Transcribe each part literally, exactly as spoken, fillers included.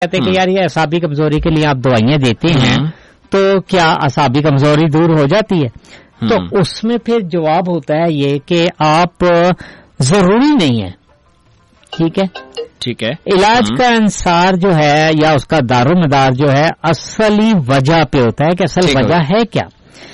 کہتے ہیں کہ یار یہ اعصابی کمزوری کے لیے آپ دوائیاں دیتے ہیں تو کیا اعصابی کمزوری دور ہو جاتی ہے؟ تو اس میں پھر جواب ہوتا ہے یہ کہ آپ ضروری نہیں ہے. ٹھیک ہے ٹھیک ہے علاج کا انصار جو ہے یا اس کا دار و مدار جو ہے اصلی وجہ پہ ہوتا ہے کہ اصل وجہ ہے کیا.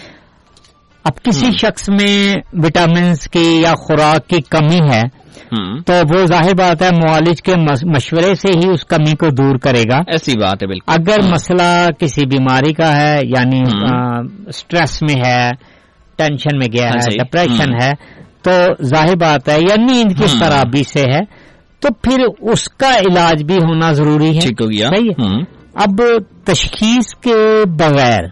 اب کسی شخص میں وٹامنس کی یا خوراک کی کمی ہے تو وہ ظاہر بات ہے معالج کے مشورے سے ہی اس کمی کو دور کرے گا. ایسی بات ہے بالکل. اگر مسئلہ کسی بیماری کا ہے یعنی سٹریس میں ہے, ٹینشن میں گیا ہے, ڈپریشن ہے, تو ظاہر بات ہے یا نیند کی خرابی سے ہے تو پھر اس کا علاج بھی ہونا ضروری ہے. ٹھیک ہو گیا. صحیح ہے. اب تشخیص کے بغیر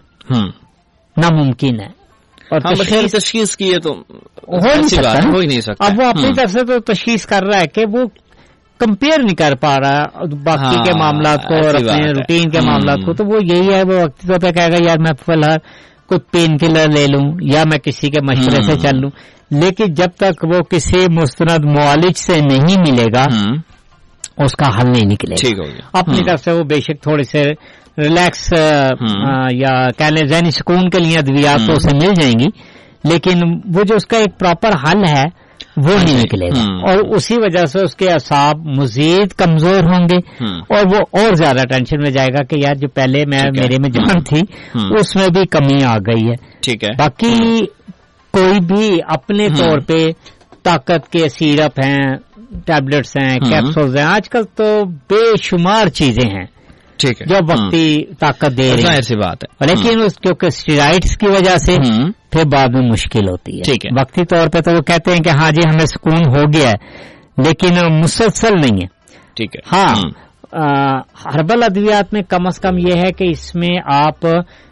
ناممکن ہے اور تشخیص تشخیص کی ہے تو ہو نہیں سکتا ہو ہی نہیں سکتا. اب وہ اپنی طرف سے تو تشخیص کر رہا ہے کہ وہ کمپیئر نہیں کر پا رہا باقی کے معاملات کو اور اپنے روٹین کے معاملات کو, تو وہ یہی ہے وہ وقتی طور پہ کہے گا یار میں فی الحال کوئی پین کلر لے لوں یا میں کسی کے مشورے سے چل لوں. لیکن جب تک وہ کسی مستند معالج سے نہیں ملے گا اس کا حل نہیں نکلے گا. اپنی طرف سے وہ بے شک تھوڑے سے ریلیکس یا کہہ لیں ذہنی سکون کے لیے ادویات تو اسے مل جائیں گی, لیکن وہ جو اس کا ایک پراپر حل ہے وہ نہیں نکلے گا اور اسی وجہ سے اس کے اعصاب مزید کمزور ہوں گے اور وہ اور زیادہ ٹینشن میں جائے گا کہ یار جو پہلے میں میرے میں جان تھی اس میں بھی کمی آ گئی ہے. ٹھیک ہے. باقی کوئی بھی اپنے طور پہ طاقت کے سیرپ ہیں, ٹیبلٹس ہیں, کیپسولز ہیں, آج کل تو بے شمار چیزیں ہیں ٹھیک ہے جو وقتی طاقت دے رہی ایسی بات ہے, لیکن اس کیونکہ اسٹیرائڈس کی وجہ سے پھر بعد میں مشکل ہوتی ہے. ٹھیک ہے. وقتی طور پہ تو وہ کہتے ہیں کہ ہاں جی ہمیں سکون ہو گیا ہے لیکن مسلسل نہیں ہے. ٹھیک ہے. ہاں ہربل ادویات میں کم از کم یہ ہے کہ اس میں آپ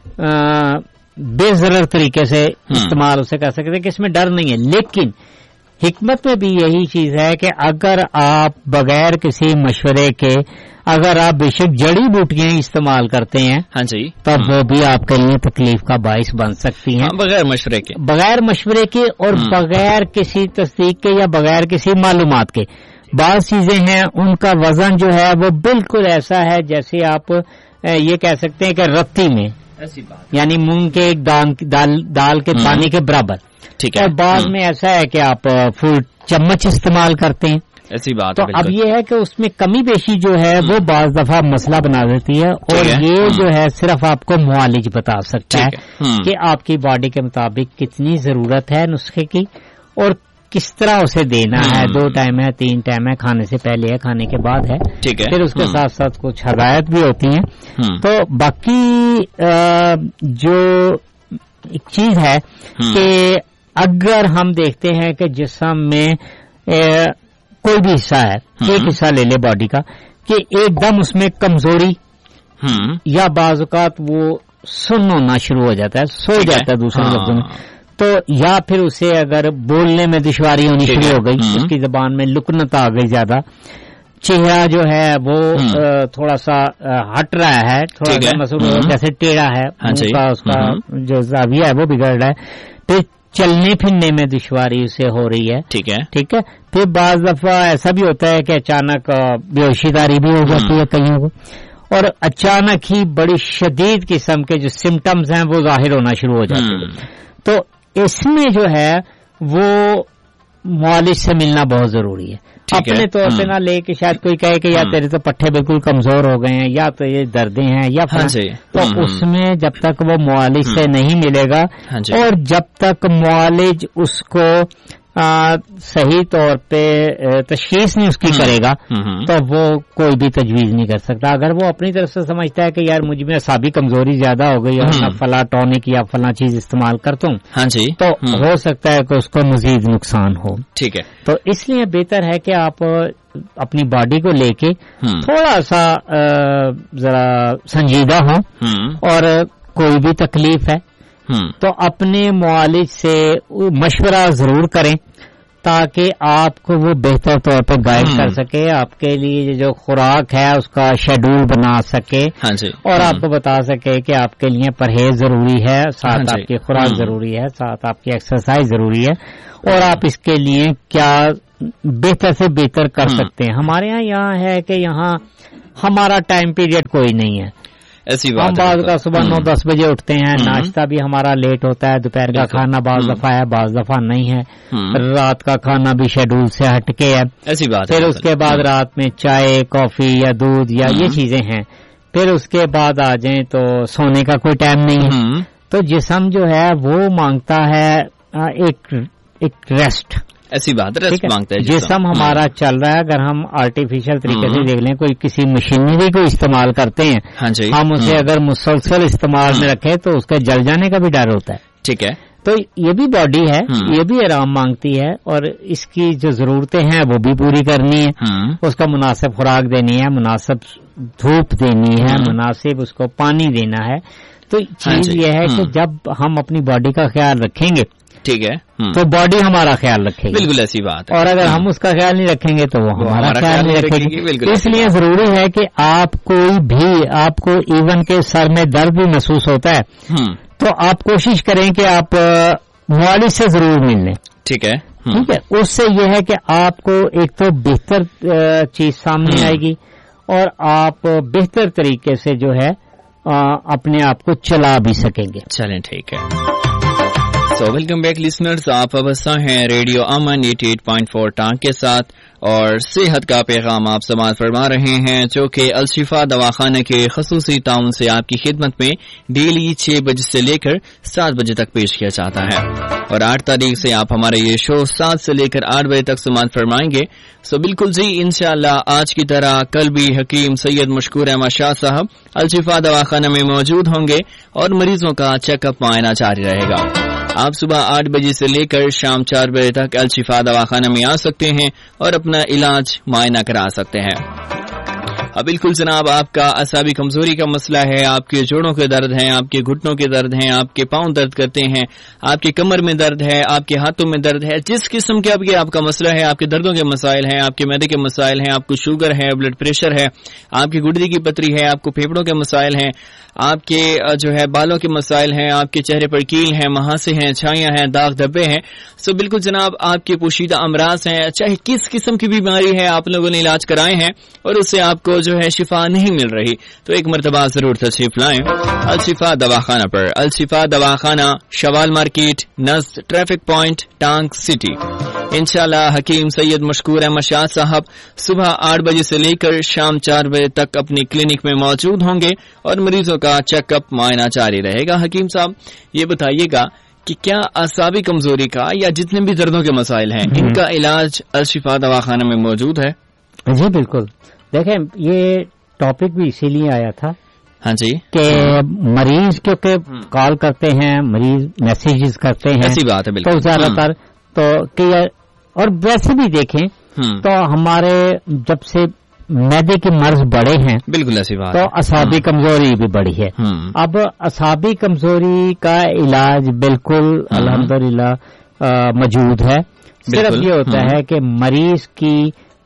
بے ضرر طریقے سے استعمال اسے کر سکتے ہیں کہ اس میں ڈر نہیں ہے, لیکن حکمت میں بھی یہی چیز ہے کہ اگر آپ بغیر کسی مشورے کے اگر آپ بے شک جڑی بوٹیاں استعمال کرتے ہیں ہاں جی تب وہ بھی آپ کے لیے تکلیف کا باعث بن سکتی ہیں بغیر مشورے کے بغیر مشورے کے اور بغیر کسی تصدیق کے یا بغیر کسی معلومات کے. بعض چیزیں ہیں ان کا وزن جو ہے وہ بالکل ایسا ہے جیسے آپ یہ کہہ سکتے ہیں کہ رتی میں یعنی مونگ کے ایک دال دال کے دانے کے برابر. ٹھیک ہے. اور بعض میں ایسا ہے کہ آپ فل چمچ استعمال کرتے ہیں. ایسی بات. تو اب یہ ہے کہ اس میں کمی بیشی جو ہے وہ بعض دفعہ مسئلہ بنا دیتی ہے اور یہ جو ہے صرف آپ کو معالج بتا سکتا ہے کہ آپ کی باڈی کے مطابق کتنی ضرورت ہے نسخے کی اور کس طرح اسے دینا ہے. دو ٹائم ہے, تین ٹائم ہے, کھانے سے پہلے ہے, کھانے کے بعد ہے. ٹھیک ہے. پھر اس کے ساتھ ساتھ کچھ ہدایت بھی ہوتی ہیں. تو باقی جو ایک چیز ہے کہ اگر ہم دیکھتے ہیں کہ جسم میں کوئی بھی حصہ ہے, ایک حصہ لے لے باڈی کا کہ ایک دم اس میں کمزوری یا بعض اوقات وہ سن ہونا شروع ہو جاتا ہے, سو جاتا ہے دوسرے لفظوں میں, تو یا پھر اسے اگر بولنے میں دشواری ہونی شروع ہو گئی, اس کی زبان میں لکنت آ گئی زیادہ, چہرہ جو ہے وہ تھوڑا سا ہٹ رہا ہے, تھوڑا سا مسئلہ جیسے ٹیڑھا ہے, اس کا جو زاویہ ہے وہ بگڑ رہا ہے, پھر چلنے پھرنے میں دشواری اسے ہو رہی ہے. ٹھیک ہے ٹھیک ہے. پھر بعض دفعہ ایسا بھی ہوتا ہے کہ اچانک بے ہوشی داری بھی ہو جاتی ہے کئیوں کو, اور اچانک ہی بڑی شدید قسم کے جو سمٹمز ہیں وہ ظاہر ہونا شروع ہو جاتے ہیں. تو اس میں جو ہے وہ معالج سے ملنا بہت ضروری ہے. اپنے طور پہ نہ لے کہ شاید کوئی کہے کہ یا تیرے تو پٹھے بالکل کمزور ہو گئے ہیں یا تو یہ دردیں ہیں یا تو اس میں جب تک وہ معالج سے نہیں ملے گا اور جب تک معالج اس کو صحیح طور پہ تشخیص نہیں اس کی کرے گا تو وہ کوئی بھی تجویز نہیں کر سکتا. اگر وہ اپنی طرف سے سمجھتا ہے کہ یار مجھ میں اعصابی کمزوری زیادہ ہو گئی اور میں فلاں ٹونک یا فلاں چیز استعمال کرتا ہوں تو ہو سکتا ہے کہ اس کو مزید نقصان ہو. ٹھیک ہے. تو اس لیے بہتر ہے کہ آپ اپنی باڈی کو لے کے تھوڑا سا ذرا سنجیدہ ہوں اور کوئی بھی تکلیف ہے تو اپنے معالج سے مشورہ ضرور کریں تاکہ آپ کو وہ بہتر طور پہ گائیڈ کر سکے, آپ کے لیے جو خوراک ہے اس کا شیڈول بنا سکے اور آپ کو بتا سکے کہ آپ کے لیے پرہیز ضروری ہے, ساتھ آپ کی خوراک ضروری ہے, ساتھ آپ کی ایکسرسائز ضروری ہے اور آپ اس کے لیے کیا بہتر سے بہتر کر سکتے ہیں. ہمارے ہاں یہاں ہے کہ یہاں ہمارا ٹائم پیریڈ کوئی نہیں ہے. ایسی ہم بات بعض کا صبح نو دس بجے اٹھتے ہیں, ناشتہ بھی ہمارا لیٹ ہوتا ہے, دوپہر کا کھانا بعض دفعہ ہے بعض دفعہ نہیں ہے, رات کا کھانا بھی شیڈول سے ہٹ کے ہے. ایسی بات پھر اس کے بعد رات میں چائے کافی یا دودھ یا یہ چیزیں ہیں. پھر اس کے بعد آ جائیں تو سونے کا کوئی ٹائم نہیں ہے. تو جسم جو ہے وہ مانگتا ہے ایک ایک ریسٹ. ایسی بات ریسٹ مانگتا ہے جسم ہمارا چل رہا ہے. اگر ہم آرٹیفیشل طریقے سے دیکھ لیں, کوئی کسی مشینری کو استعمال کرتے ہیں, ہم اسے اگر مسلسل استعمال میں رکھیں تو اس کے جل جانے کا بھی ڈر ہوتا ہے. ٹھیک ہے. تو یہ بھی باڈی ہے, یہ بھی آرام مانگتی ہے, اور اس کی جو ضرورتیں ہیں وہ بھی پوری کرنی ہے. اس کا مناسب خوراک دینی ہے, مناسب دھوپ دینی ہے, مناسب اس کو پانی دینا ہے. تو چیز یہ ہے کہ جب ہم اپنی باڈی کا خیال رکھیں گے, ٹھیک ہے, تو باڈی ہمارا خیال رکھے گی. بالکل ایسی بات ہے. اور اگر ہم اس کا خیال نہیں رکھیں گے تو وہ ہمارا خیال نہیں رکھے گی. اس لیے ضروری ہے کہ آپ کوئی بھی, آپ کو ایون کے سر میں درد بھی محسوس ہوتا ہے تو آپ کوشش کریں کہ آپ معالج سے ضرور مل لیں. ٹھیک ہے. ٹھیک ہے. اس سے یہ ہے کہ آپ کو ایک تو بہتر چیز سامنے آئے گی, اور آپ بہتر طریقے سے جو ہے اپنے آپ کو چلا بھی سکیں گے. چلیں ٹھیک ہے. سو ویلکم بیک لسنرز, آپ ابسا ہیں ریڈیو امن اٹھاسی پوائنٹ چار ٹانک کے ساتھ, اور صحت کا پیغام آپ سماعت فرما رہے ہیں جو کہ الشفا دواخانہ کے خصوصی تعاون سے آپ کی خدمت میں ڈیلی چھ بجے سے لے کر سات بجے تک پیش کیا جاتا ہے. اور آٹھ تاریخ سے آپ ہمارے یہ شو سات سے لے کر آٹھ بجے تک سماعت فرمائیں گے. سو بالکل جی, انشاءاللہ آج کی طرح کل بھی حکیم سید مشکور احمد شاہ صاحب الشفا دواخانہ میں موجود ہوں گے, اور مریضوں کا چیک اپ معائنہ جاری رہے گا. آپ صبح آٹھ بجے سے لے کر شام چار بجے تک الشفا دواخانہ میں آ سکتے ہیں اور اپنا علاج معائنہ کرا سکتے ہیں. اب بالکل جناب, آپ کا اعصابی کمزوری کا مسئلہ ہے, آپ کے جوڑوں کے درد ہیں, آپ کے گھٹنوں کے درد ہیں, آپ کے پاؤں درد کرتے ہیں, آپ کے کمر میں درد ہے, آپ کے ہاتھوں میں درد ہے, جس قسم کے آپ کے آپ کا مسئلہ ہے, آپ کے دردوں کے مسائل ہیں, آپ کے معدے کے مسائل ہیں, آپ کو شوگر ہے, بلڈ پریشر ہے, آپ کی گردے کی پتری ہے, آپ کو پھیپھڑوں کے مسائل ہیں, آپ کے جو ہے بالوں کے مسائل ہیں, آپ کے چہرے پر کیل ہیں, مہاسے ہیں, چھائیاں ہیں, داغ دھبے ہیں. سو بالکل جناب, آپ کے پوشیدہ امراض ہیں, چاہے کس قسم کی بیماری ہے, آپ لوگوں نے علاج کرائے ہیں اور اس سے آپ کو جو ہے شفا نہیں مل رہی, تو ایک مرتبہ ضرور تشریف لائیں الشفا دواخانہ پر. الشفا دواخانہ, شوال مارکیٹ, نزد ٹریفک پوائنٹ, ٹانک سٹی. انشاءاللہ حکیم سید مشکور احمد شاہ صاحب صبح آٹھ بجے سے لے کر شام چار بجے تک اپنی کلینک میں موجود ہوں گے, اور مریضوں کا چیک اپ معائنہ جاری رہے گا. حکیم صاحب, یہ بتائیے گا کہ کیا اعصابی کمزوری کا یا جتنے بھی دردوں کے مسائل ہیں, ان کا علاج الشفا دواخانہ میں موجود ہے؟ جی بالکل. دیکھیں, یہ ٹاپک بھی اسی لیے آیا تھا. ہاں جی. کہ مریض کیونکہ کال کرتے ہیں, مریض میسیجز کرتے ہیں, ایسی بات ہے بالکل. تو زیادہ تر تو اور ویسے بھی دیکھیں تو ہمارے جب سے معدے کے مرض بڑے ہیں, بالکل ایسی بات, تو اعصابی کمزوری بھی بڑی ہے. اب اعصابی کمزوری کا علاج بالکل الحمدللہ موجود ہے. صرف یہ ہوتا ہے کہ مریض کی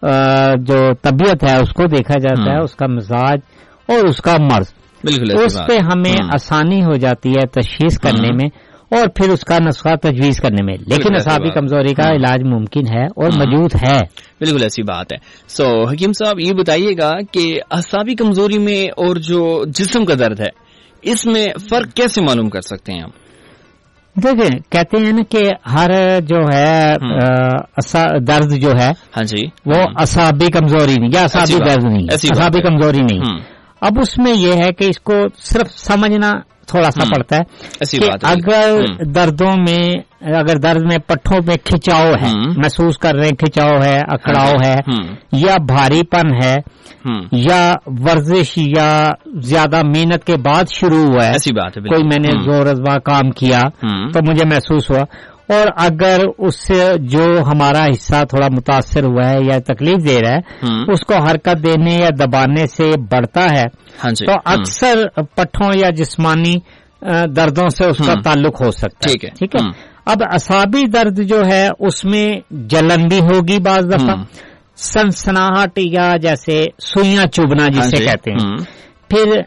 جو طبیعت ہے اس کو دیکھا جاتا ہے, اس کا مزاج اور اس کا مرض, اس پہ ہمیں آسانی ہو جاتی ہے تشخیص کرنے میں اور پھر اس کا نسخہ تجویز کرنے میں. لیکن اعصابی کمزوری کا علاج ممکن ہے اور موجود ہے. بالکل ایسی بات ہے. سو حکیم صاحب, یہ بتائیے گا کہ اعصابی کمزوری میں اور جو جسم کا درد ہے, اس میں فرق کیسے معلوم کر سکتے ہیں آپ؟ دیکھیں, کہتے ہیں نا کہ ہر جو ہے درد جو ہے, ہاں جی, وہ اعصابی کمزوری نہیں یا اعصابی درد نہیں, اعصابی کمزوری نہیں. اب اس میں یہ ہے کہ اس کو صرف سمجھنا تھوڑا سا پڑتا ہے کہ اگر دردوں میں, اگر درد میں پٹھوں میں کھچاؤ ہے, محسوس کر رہے ہیں کھچاؤ ہے, اکڑاؤ ہے, یا بھاری پن ہے, یا ورزش یا زیادہ محنت کے بعد شروع ہوا ہے, ایسی بات ہے, کوئی میں نے زور ازما کام کیا تو مجھے محسوس ہوا, اور اگر اس سے جو ہمارا حصہ تھوڑا متاثر ہوا ہے یا تکلیف دے رہا ہے اس کو حرکت دینے یا دبانے سے بڑھتا ہے, تو اکثر پٹھوں یا جسمانی دردوں سے اس کا تعلق ہو سکتا ہے. ٹھیک ہے. اب اعصابی درد جو ہے اس میں جلن بھی ہوگی, بعض دفعہ سنسناہٹ یا جیسے سوئیاں چبھنا جسے کہتے ہیں, پھر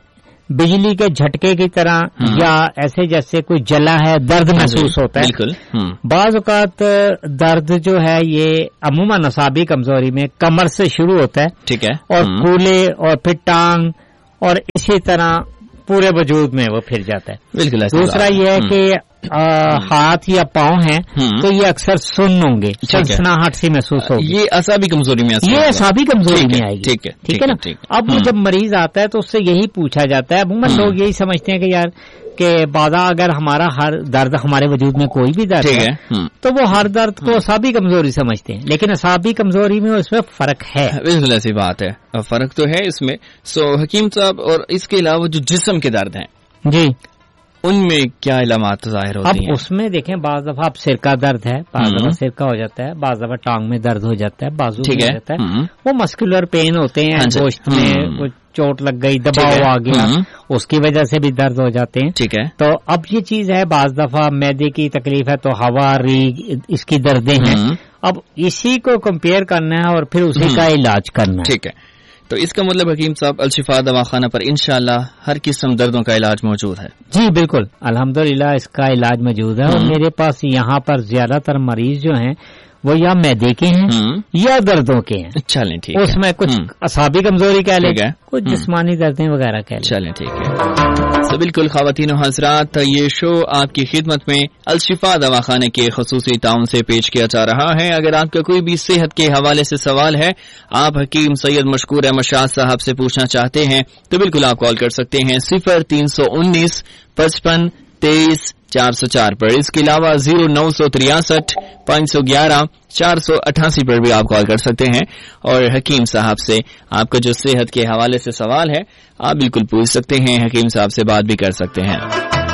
बिजली के झटके की तरह या ऐसे जैसे कोई जला है, दर्द महसूस होता है। बिल्कुल। बाज़ औक़ात दर्द जो है ये अमूमन असाबी कमजोरी में कमर से शुरू होता है, ठीक है, और कूल्हे और फिर टांग और इसी तरह पूरे वजूद में वो फिर जाता है। बिल्कुल। दूसरा ये है कि आ, हाथ या पाँव हैं तो ये अक्सर सुन्न होंगे, सनसनाहट सी महसूस होगी। ये असाबी कमजोरी में ये असाबी कमजोरी में आएगी। ठीक है, ठीक है ना। अब वो जब मरीज आता है तो उससे यही पूछा जाता है, अमूमन लोग यही समझते हैं कि यार कि बादा अगर हमारा हर दर्द हमारे वजूद में कोई भी दर्द है, है तो वो हर दर्द को असाबी कमजोरी समझते हैं, लेकिन असाबी कमजोरी में उसमें फर्क है। बिल्कुल ऐसी बात है, फर्क तो है इसमें। सो हकीम साहब, और इसके अलावा जो जिस्म के दर्द हैं जी, उनमें क्या इलामात जाहिर होती हैं? अब उसमें देखें, बाज दफा आप सिर का दर्द है, बाज दफा सिर का हो जाता है, बाज दफा टांग में दर्द हो जाता है, बाजू में हो जाता है, वो मस्कुलर पेन होते हैं, गोश्त में कुछ चोट लग गई, दबाव आ गया, उसकी वजह से भी दर्द हो जाते हैं। ठीक है। तो अब ये चीज है, बाज दफा मैदे की तकलीफ है तो हवा, रीग, इसकी दर्दें हैं। अब इसी को कंपेयर करना है और फिर उसी का इलाज करना है। ठीक है। तो इसका मतलब हकीम साहब, अल-शिफा दवाखाना पर इंशाअल्लाह हर किस्म दर्दों का इलाज मौजूद है। जी बिल्कुल, अल्हम्दुलिल्लाह इसका इलाज मौजूद है। और मेरे पास यहाँ पर ज्यादातर मरीज जो हैं वो या मैदे के हैं या दर्दों के हैं। चलें ठीक है। उसमें कुछ असाबी कमजोरी कह लें, कुछ जिस्मानी दर्दें वगैरह कह लें। चलें ठीक है। तो बिल्कुल ख्वातीन हज़रात, ये शो आपकी खिदमत में अल-शिफा दवाखाने के खसूसी ताउन से पेश किया जा रहा है। अगर आपका कोई भी सेहत के हवाले से सवाल है, आप हकीम सैयद मशकूर अहमद शाह साहब से पूछना चाहते हैं, तो बिल्कुल आप कॉल कर सकते हैं सिफर तीन सौ उन्नीस पचपन तेईस चार सौ चार पर। इसके अलावा जीरो नौ सौ तिरसठ पाँच सौ ग्यारह चार सौ अठासी पर भी आप कॉल कर सकते हैं और हकीम साहब से आपका जो सेहत के हवाले से सवाल है आप बिल्कुल पूछ सकते हैं, हकीम साहब से बात भी कर सकते हैं।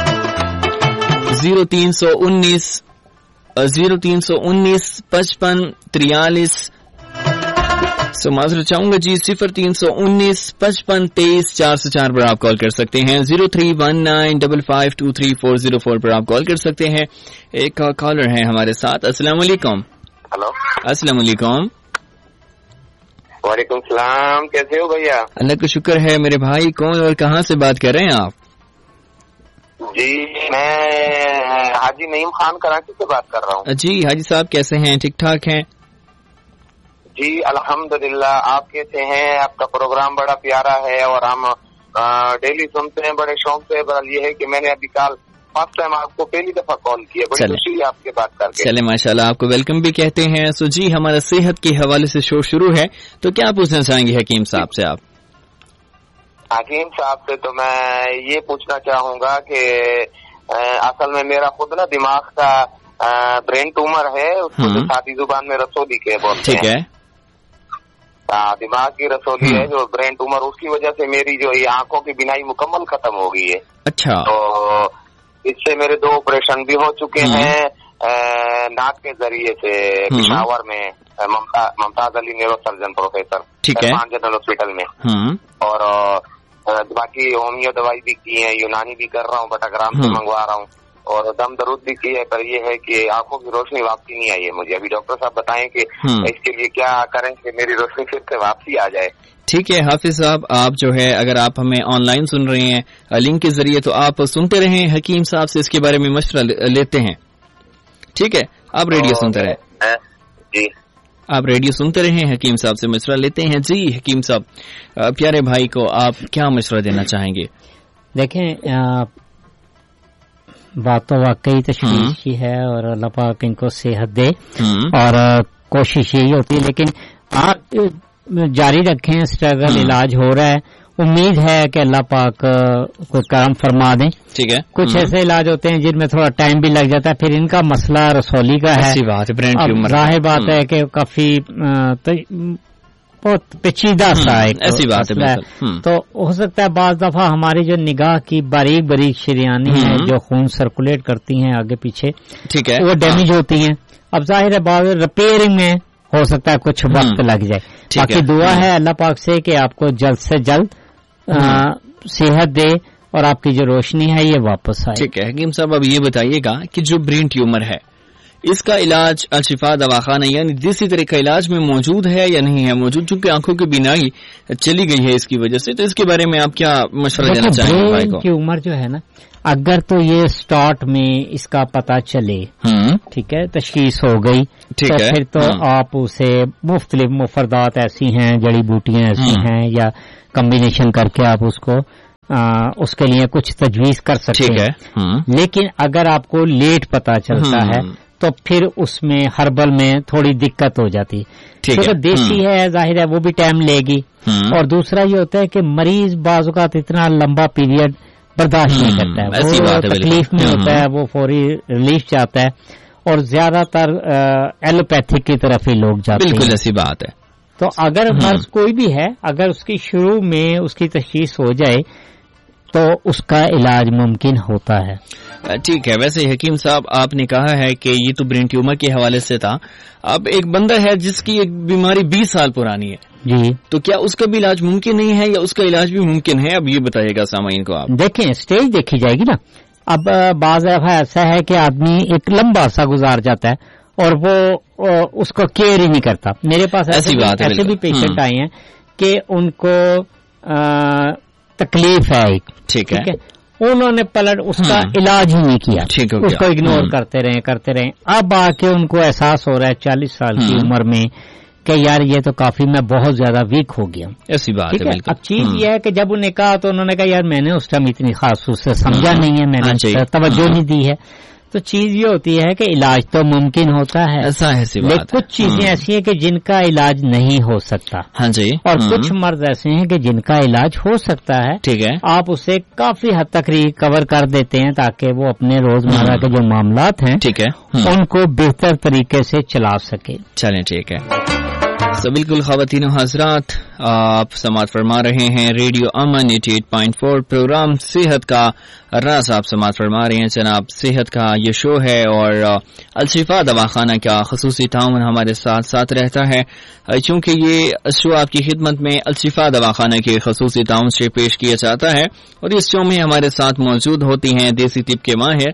जीरो तीन सौ उन्नीस जीरो तीन सौ उन्नीस पचपन तिरयालीस सो माजर चाहूंगा जी, सिफर तीन सौ उन्नीस पचपन तेईस चार सौ चार पर आप कॉल कर सकते हैं। Zero three one nine double five to three four zero four पर आप कॉल कर सकते हैं। एक कॉलर है हमारे साथ। अस्सलाम वालेकुम। हेलो। अस्सलाम वालेकुम। वालेकुम सलाम, कैसे हो भैया? अल्लाह का शुक्र है मेरे भाई। कौन और कहाँ से बात कर रहे हैं आप? जी मैं हाजी नईम खान कराची से बात कर रहा हूँ। जी हाजी साहब, कैसे हैं? ठीक ठाक हैं? जी अल्हम्दुलिल्लाह, आप कैसे हैं? आपका प्रोग्राम बड़ा प्यारा है और हम डेली सुनते हैं बड़े शौक से। बस ये है कि मैंने अभी कल फर्स्ट टाइम आपको पहली दफा कॉल किया, बड़ी खुशी है आपके बात करके। चले माशाल्लाह, आपको वेलकम भी कहते हैं। सो जी, हमारा सेहत के हवाले से शो शुरू है, तो क्या पूछना चाहेंगे हकीम साहब से आप? हकीम साहब से तो मैं ये पूछना चाहूंगा कि असल में मेरा खुद ना दिमाग का ब्रेन ट्यूमर है, उसको तो सादी जुबान में रसोली के बोलते हैं। ठीक है। दिमाग की रसोली है जो ब्रेन ट्यूमर, उसकी वजह से मेरी जो ये आंखों की बिनाई मुकम्मल खत्म हो गई है। अच्छा। तो इससे मेरे दो ऑपरेशन भी हो चुके हैं नाक के जरिए से पिशावर में, Mumtaz Ali neuro surgeon professor, ठीक है, जनरल हॉस्पिटल में। और बाकी होमियो दवाई भी की है, यूनानी भी कर रहा हूँ, बटाग्राम से मंगवा रहा हूँ, और दम दरूद भी की है, पर ये है कि आंखों की रोशनी वापसी नहीं आई है मुझे। अभी डॉक्टर साहब बताएं कि इसके लिए क्या करें कि मेरी रोशनी फिर से वापसी आ जाए। ठीक है हाफिज साहब, आप जो है अगर आप हमें ऑनलाइन सुन रहे हैं लिंक के जरिए, तो आप सुनते रहें, हकीम साहब से इसके बारे में मशवरा लेते हैं। ठीक है, आप रेडियो सुनते रहें। जी, आप रेडियो सुनते रहें, हकीम साहब से मशवरा लेते हैं। जी हकीम साहब, प्यारे भाई को आप क्या मशवरा देना चाहेंगे? देखें, बात तो वाकई तशवीश की है और अल्लाह पाक इनको सेहत दे, और कोशिश यही होती है, लेकिन आप जारी रखें, स्ट्रगल, इलाज हो रहा है, उम्मीद है कि अल्लाह पाक कोई करम फरमा दें। ठीक है। कुछ ऐसे इलाज होते हैं जिनमें थोड़ा टाइम भी लग जाता है, फिर इनका मसला रसौली का है। बात है, जाहिर बात है कि काफी बहुत पेचीदा सा एक ऐसी बात है, तो हो सकता है बाज दफा हमारी जो निगाह की बारीक बारीक शरियानी है जो खून सर्कुलेट करती हैं आगे पीछे, ठीक है, वो डैमेज होती हैं। अब जाहिर है बाद रिपेयरिंग में हो सकता है कुछ वक्त लग जाए। बाकी दुआ है अल्लाह पाक से कि आपको जल्द से जल्द सेहत दे और आपकी जो रोशनी है ये वापस आए। ठीक है हकीम साहब, अब ये बताइएगा कि जो ब्रेन ट्यूमर है اس کا علاج الشفا دواخانہ یعنی دیسی طریقہ علاج میں موجود ہے یا نہیں ہے موجود؟ چونکہ آنکھوں کی بینائی چلی گئی ہے اس کی وجہ سے، تو اس کے بارے میں آپ کیا مشورہ دینا چاہیں گے بھائی کو؟ کی عمر جو ہے نا، اگر تو یہ سٹارٹ میں اس کا پتہ چلے، ٹھیک ہے، تشخیص ہو گئی، تو پھر تو آپ اسے مختلف مفردات ایسی ہیں، جڑی بوٹیاں ایسی ہیں، یا کمبینیشن کر کے آپ اس کو آ, اس کے لیے کچھ تجویز کر سکتے ہیں۔ لیکن اگر آپ کو لیٹ پتہ چلتا ہے تو پھر اس میں ہربل میں تھوڑی دقت ہو جاتی، کیونکہ دیسی ہے ظاہر ہے وہ بھی ٹائم لے گی، اور دوسرا یہ ہوتا ہے کہ مریض بعض اوقات اتنا لمبا پیریڈ برداشت نہیں کرتا ہے، وہ تکلیف میں ہوتا ہے، وہ فوری ریلیف چاہتا ہے، اور زیادہ تر ایلوپیتھک کی طرف ہی لوگ جاتے ہیں۔ بالکل ایسی بات ہے۔ تو اگر مرض کوئی بھی ہے، اگر اس کی شروع میں اس کی تشخیص ہو جائے تو اس کا علاج ممکن ہوتا ہے۔ ٹھیک ہے، ویسے حکیم صاحب آپ نے کہا ہے کہ یہ تو برین ٹیومر کے حوالے سے تھا، اب ایک بندہ ہے جس کی ایک بیماری بیس سال پرانی ہے، جی، تو کیا اس کا بھی علاج ممکن نہیں ہے یا اس کا علاج بھی ممکن ہے؟ اب یہ بتائیے گا سامعین کو۔ آپ دیکھیں اسٹیج دیکھی جائے گی نا، اب بعض دفعہ ایسا ہے کہ آدمی ایک لمبا سا گزار جاتا ہے اور وہ اس کو کیئر ہی نہیں کرتا۔ میرے پاس ایسے ایسے بھی پیشنٹ آئے ہیں کہ ان کو تکلیف ہے ایک، ٹھیک ہے، انہوں نے پلٹ اس کا علاج ہی نہیں کیا، اس کو اگنور کرتے رہے کرتے رہے اب آ کے ان کو احساس ہو رہا ہے چالیس سال کی عمر میں کہ یار یہ تو کافی میں بہت زیادہ ویک ہو گیا۔ ایسی بات ہے۔ اب چیز یہ ہے کہ جب انہیں کہا تو انہوں نے کہا یار میں نے اس ٹائم اتنی خاص اس سے سمجھا نہیں ہے، میں نے توجہ نہیں دی ہے۔ تو چیز یہ ہوتی ہے کہ علاج تو ممکن ہوتا ہے، ایسا ہے، لیکن کچھ چیزیں ایسی ہیں کہ جن کا علاج نہیں ہو سکتا، ہاں جی، اور کچھ مرض ایسے ہیں کہ جن کا علاج ہو سکتا ہے، ٹھیک ہے، آپ اسے کافی حد تک ریکور کر دیتے ہیں تاکہ وہ اپنے روزمرہ کے جو معاملات ہیں، ٹھیک ہے، ان کو بہتر طریقے سے چلا سکے۔ چلیں ٹھیک ہے، تو بالکل خواتین و حضرات آپ سماعت فرما رہے ہیں ریڈیو امن اٹھاسی پوائنٹ چار پروگرام صحت کا راز، آپ سماعت فرما رہے ہیں جناب، صحت کا یہ شو ہے اور الشفا دواخانہ کا خصوصی تعاون ہمارے ساتھ ساتھ رہتا ہے، چونکہ یہ شو آپ کی خدمت میں الشفا دواخانہ کے خصوصی تعاون سے پیش کیا جاتا ہے، اور اس شو میں ہمارے ساتھ موجود ہوتی ہیں دیسی طب کے ماہر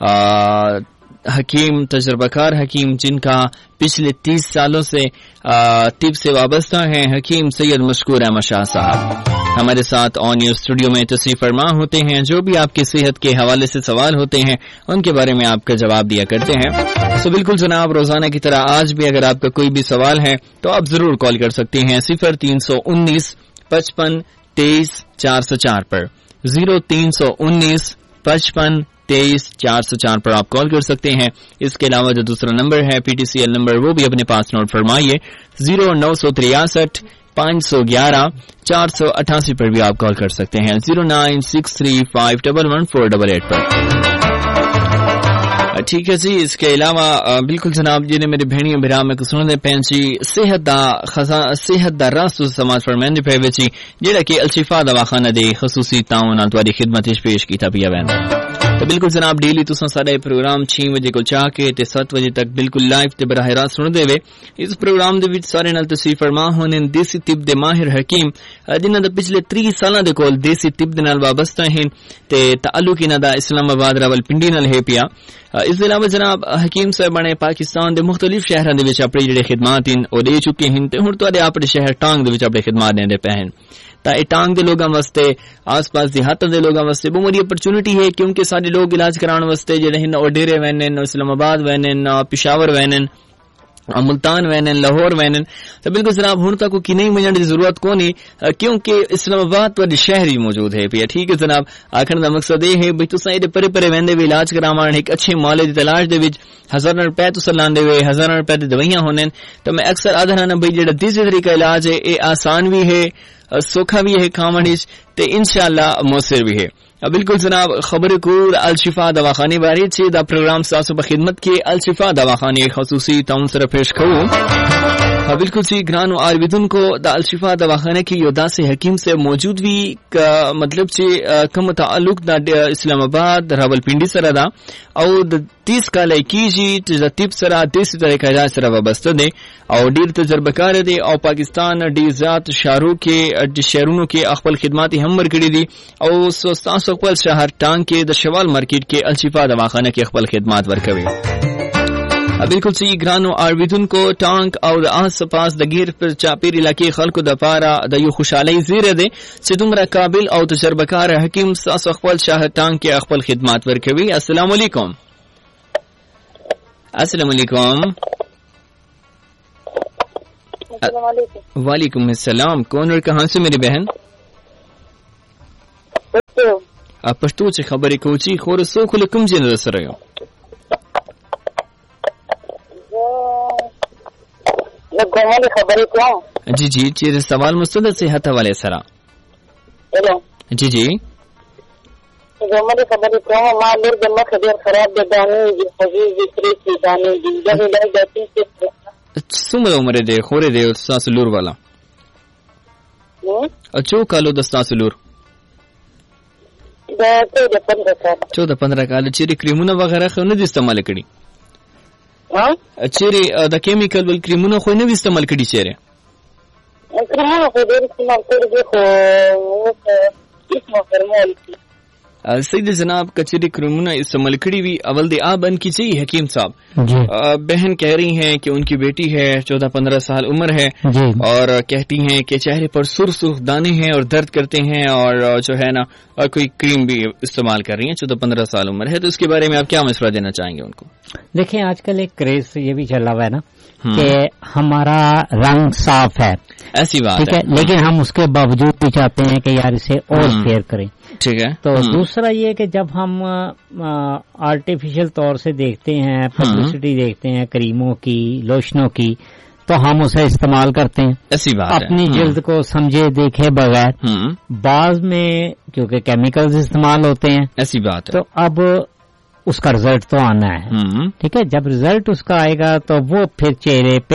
حکیم، تجربہ کار حکیم جن کا پچھلے تیس سالوں سے طب سے وابستہ ہیں، حکیم سید مشکور احمد شاہ صاحب ہمارے ساتھ آن ایئر اسٹوڈیو میں تشریف فرما ہوتے ہیں۔ جو بھی آپ کی صحت کے حوالے سے سوال ہوتے ہیں ان کے بارے میں آپ کا جواب دیا کرتے ہیں۔ تو بالکل جناب، روزانہ کی طرح آج بھی اگر آپ کا کوئی بھی سوال ہے تو آپ ضرور کال کر سکتے ہیں صفر تین سو انیس پچپن تیئیس چار سو چار پر، زیرو تین سو انیس پچپن تیئیس چار سو چار پر آپ کال کر سکتے ہیں۔ اس کے علاوہ جو دوسرا نمبر ہے P T C L number, وہ بھی اپنے پاس نوٹ فرمائیے، زیرو نو سو تریاسٹھ پانچ سو گیارہ چار سو اٹھاسی پر بھی آپ کال کر سکتے ہیں، zero nine six three five double one four double eight پر۔ ٹھیک ہے جی، اس کے علاوہ بالکل جناب جی نے میرے بھیڑیوں برا میں سن دے پینچی صحت دا خزاں صحت دا راست سماج فرمائندے پہ وچی جڑا کہ الشفا دواخانہ دے خصوصی تعاون تواڈی خدمت وچ پیش کیتا پیا ویندا۔ تو بالکل جناب ڈیلی تساں ساڈے پروگرام چھ بجے کو چاہ کے تے سات بجے تک بالکل لائیو تے براہ راست سن دے وے۔ اس پروگرام دے وچ سارے نال تشریف فرما ہونے دیسی طب دے ماہر حکیم جنہاں دا پچھلے تیس سالاں دے کول دیسی طب دے نال وابستہ ہیں تے تعلق انہاں دا اسلام آباد راولپنڈی نال ہے پیا۔ اس کے علاوہ جناب حکیم صاحب نے پاکستان دے مختلف شہراں دے وچ اپنی جڑے خدمات ہیں او دے چکے ہیں تے ہن تواڈے اپنے شہر ٹانگ دے وچ اپنی خدمات دیندے پے ہیں۔ تا اے ٹانگ دے لوگاں واسطے، آس پاس دیہاتاں دے لوگاں واسطے بہت بڑی اپرچونٹی ہے، کیونکہ سارے لوگ علاج کران واسطے جڑے ہیں او ڈیرے وینن، اسلام آباد وینن، پشاور وینن، ملتان وینن، لاہور وینن۔ تو بالکل جناب ہن تک کی نہیں مجھن دی ضرورت کونی، کیونکہ اسلام آباد تواڈے شہر ہی موجود ہے پیا۔ ٹھیک ہے جناب، آکھن دا مقصد یہ ہے بھئی تساں ایڈے پرے پرے ویندے وی علاج کراون ایک اچھے معالجے دی تلاش دے وچ ہزاراں روپے تساں لاندے وے، ہزاراں روپے دی دوائیاں ہونن۔ تو میں اکثر آدھا نا بھئی جڑا دیسی طریقہ علاج ہے اے آسان بھی ہے، سوکھا بھی ہے کھاون وچ تے انشاءاللہ مؤثر بھی ہے۔ بالکل جناب، خبر کور الشفا دواخانے بارے چھ دا پروگرام ساسو بخدمت کے الشفا دواخانے خصوصی تعاون سره پیش کروں۔ بالکل سی گرانو آرویدن کو دا الشفا دواخانے کی یودا سے حکیم سے موجود بھی مطلب سے کم تعلق دا اسلام آباد راولپنڈی سره دا او د تیس کال کی جی ترتیب سره دیسی طریقہ علاج سره وابستہ دے او ډیر تجربه کار دے او پاکستان ډیر ذات شهرو کې شهرونو کې خپل خدمات هم ورکړي دي او سوستان خپل شهر ټانګ کې د شوال مارکیټ کې الشفا دواخانه کې خپل خدمات ورکوي۔ بالکل صحیح ګرانو اورېدونکو ټانک او د آس پاس د غیر پر چاپیر علاقې خلکو د پاره د یو خوشحالي زیره ده چې دومره قابل او تجربه کار حکیم تاسو خپل شاه ټانک کې خپل خدمات ورکوي. السلام علیکم. السلام علیکم. السلام علیکم. وعلیکم السلام. کون اور کہاں سے میری بہن؟ آپ پښتو چې خبرې کوچی خور سو خل کوم جن سره یو ګومل خبرې کوم. جی جی چې سوال مستند صحت حواله سره. هلو. جی جی ګومل خبرې کوم. ما لور د مخ ډیر خراب ده دانې دي خوږې دي ترې دي دانې دي دغه ډول د تاسو څومره عمر دی خورې دی تاسو لور والا؟ اچو کالو د تاسو لور د چودہ پندرہ کال. چودہ پندرہ کال. چیرې کریمونه وغیرہ خو نه دي استعمال کړي؟ ها چیرې د کیمیکل ول کریمونه خو نه دي استعمال کړي؟ چیرې کریمونه خو ډېر استعمال کړي دي خو اسمه فرمول دي. سید جناب کچری کریمونه استعمال کړي وی اول دی آ بن کی چاہیے حکیم صاحب. بہن کہہ رہی ہیں کہ ان کی بیٹی ہے چودہ پندرہ سال عمر ہے اور کہتی ہیں کہ چہرے پر سرخ سرخ دانے ہیں اور درد کرتے ہیں اور جو ہے نا کوئی کریم بھی استعمال کر رہی ہیں. چودہ پندرہ سال عمر ہے تو اس کے بارے میں آپ کیا مشورہ دینا چاہیں گے ان کو؟ دیکھیں آج کل ایک کریز یہ بھی چل رہا ہے نا کہ ہمارا رنگ صاف ہے، ایسی بات ٹھیک ہے، لیکن ہم اس کے باوجود بھی چاہتے ہیں کہ یار اسے اور فیئر کریں. ٹھیک ہے. تو دوسرا یہ کہ جب ہم آرٹیفیشل طور سے دیکھتے ہیں، پبلسٹی دیکھتے ہیں کریموں کی، لوشنوں کی، تو ہم اسے استعمال کرتے ہیں ایسی بات اپنی جلد کو سمجھے دیکھے بغیر. بعض میں کیونکہ کیمیکلز استعمال ہوتے ہیں ایسی بات تو اب اس کا رزلٹ تو آنا ہے. ٹھیک ہے، جب رزلٹ اس کا آئے گا تو وہ پھر چہرے پہ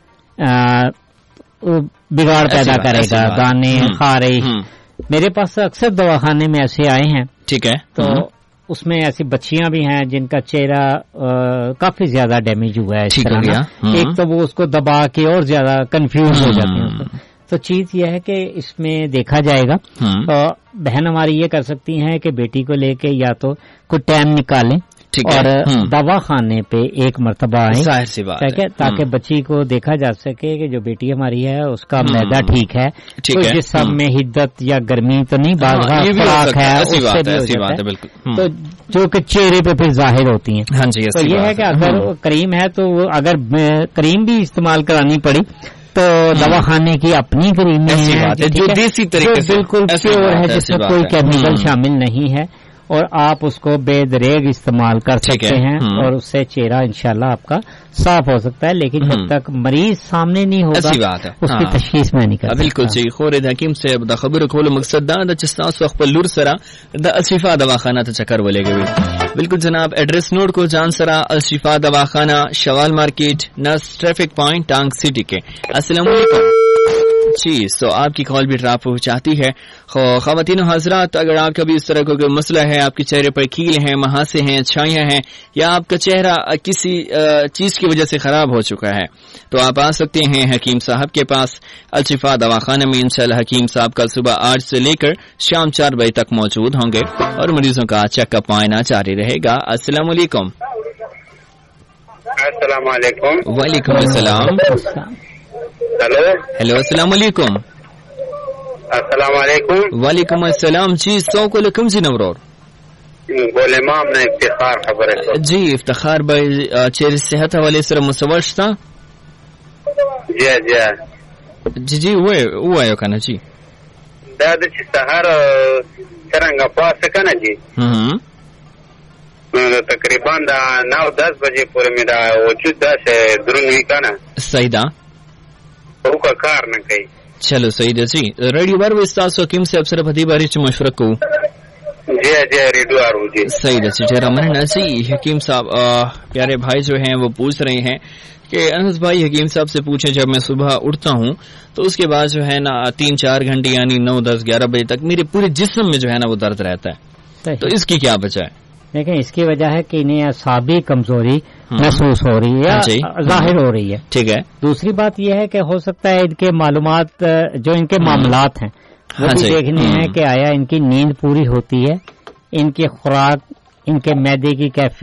بگاڑ پیدا کرے گا، دانے، خارش. میرے پاس اکثر دواخانے میں ایسے آئے ہیں، ٹھیک ہے، تو اس میں ایسی بچیاں بھی ہیں جن کا چہرہ کافی زیادہ ڈیمیج ہوا ہے اس طرح. ایک تو وہ اس کو دبا کے اور زیادہ کنفیوز ہو جاتے ہیں. تو چیز یہ ہے کہ اس میں دیکھا جائے گا. بہن ہماری یہ کر سکتی ہیں کہ بیٹی کو لے کے یا تو کوئی ٹائم نکالیں اور دوا خانے پہ ایک مرتبہ آئیں تاکہ بچی کو دیکھا جا سکے کہ جو بیٹی ہماری ہے اس کا معدہ ٹھیک ہے، جسم میں حدت یا گرمی تو نہیں، بعض خوراک ہے تو جو کہ چہرے پہ پھر ظاہر ہوتی ہیں. تو یہ ہے کہ اگر کریم ہے تو اگر کریم بھی استعمال کرانی پڑی تو دوا خانے کی اپنی کریم ہے جو دیسی طریقے سے بالکل پیور ہے، جس میں کوئی کیمیکل شامل نہیں ہے، اور آپ اس کو بے دریغ استعمال کر سکتے ہیں اور اس سے چہرہ انشاءاللہ آپ کا صاف ہو سکتا ہے. لیکن جب تک مریض سامنے نہیں ہوگا اس کی تشخیص میں نہیں کرتا. بالکل صحیح. خورید حکیم صاحب دا خبر کولو مقصد دا دا چستاس وقت پر لور سرا دا الشفا دواخانہ تا چکر ولے گوی. بالکل جناب ایڈریس نوٹ کو جان سرا الشفا دواخانہ شوال مارکیٹ نس ٹریفک پوائنٹ ٹانگ سٹی کے. السلام علیکم. جی سو آپ کی کال بھی ڈراپ ہو چاہتی ہے. خواتین و حضرات اگر آپ کا بھی اس طرح کا کوئی مسئلہ ہے، آپ کے چہرے پر کیل ہیں، مہاسے ہیں، چھائیاں ہیں، یا آپ کا چہرہ کسی چیز کی وجہ سے خراب ہو چکا ہے تو آپ آ سکتے ہیں حکیم صاحب کے پاس الشفا دواخانہ میں. انشاءاللہ حکیم صاحب کل صبح آٹھ سے لے کر شام چار بجے تک موجود ہوں گے اور مریضوں کا چیک اپ معائنہ جاری رہے گا. السلام علیکم. السلام علیکم. وعلیکم السلام. ہیلو ہیلو السلام علیکم. السلام علیکم. وعلیکم السلام. جی سو کو لکم جی نورور بول امام نے افتخار خبر ہے. جی افتخار بھائی چہرے صحت حوالے سے مسوش تھا. جی جی جی جی وہ وہ آیا کنا جی دادا چې سهار څنګه پاسه کنه جی ہم تقریبا دا نو دس بجے پورے میں دا وجود دا سے درنوی کنه صحیح دا او کا کار نه کوي. چلو صحیح ده جی. ریڈیو بار وہ استاد حکیم سے افسر بدی باری چ مشورہ کو. جی جی ریڈیو آرو جی صحیح ده جی. رمن نسی حکیم صاحب پیارے بھائی جو ہیں وہ پوچھ رہے ہیں کہ انس بھائی حکیم صاحب سے پوچھیں جب میں صبح اٹھتا ہوں تو اس کے بعد جو ہے نا تین چار گھنٹے یعنی نو دس گیارہ بجے تک میرے پورے جسم میں جو ہے نا وہ درد رہتا ہے، تو اس کی کیا وجہ ہے؟ دیکھیں اس کی وجہ ہے کہ انہیں اعصابی کمزوری محسوس ہو رہی ہے، ظاہر ہو رہی ہے. ٹھیک ہے. دوسری بات یہ ہے کہ ہو سکتا ہے ان کے معلومات جو ان کے معاملات ہیں وہ بھی دیکھنے ہیں کہ آیا ان کی نیند پوری ہوتی ہے، ان کی خوراک، ان کے معدے کی کیفیت،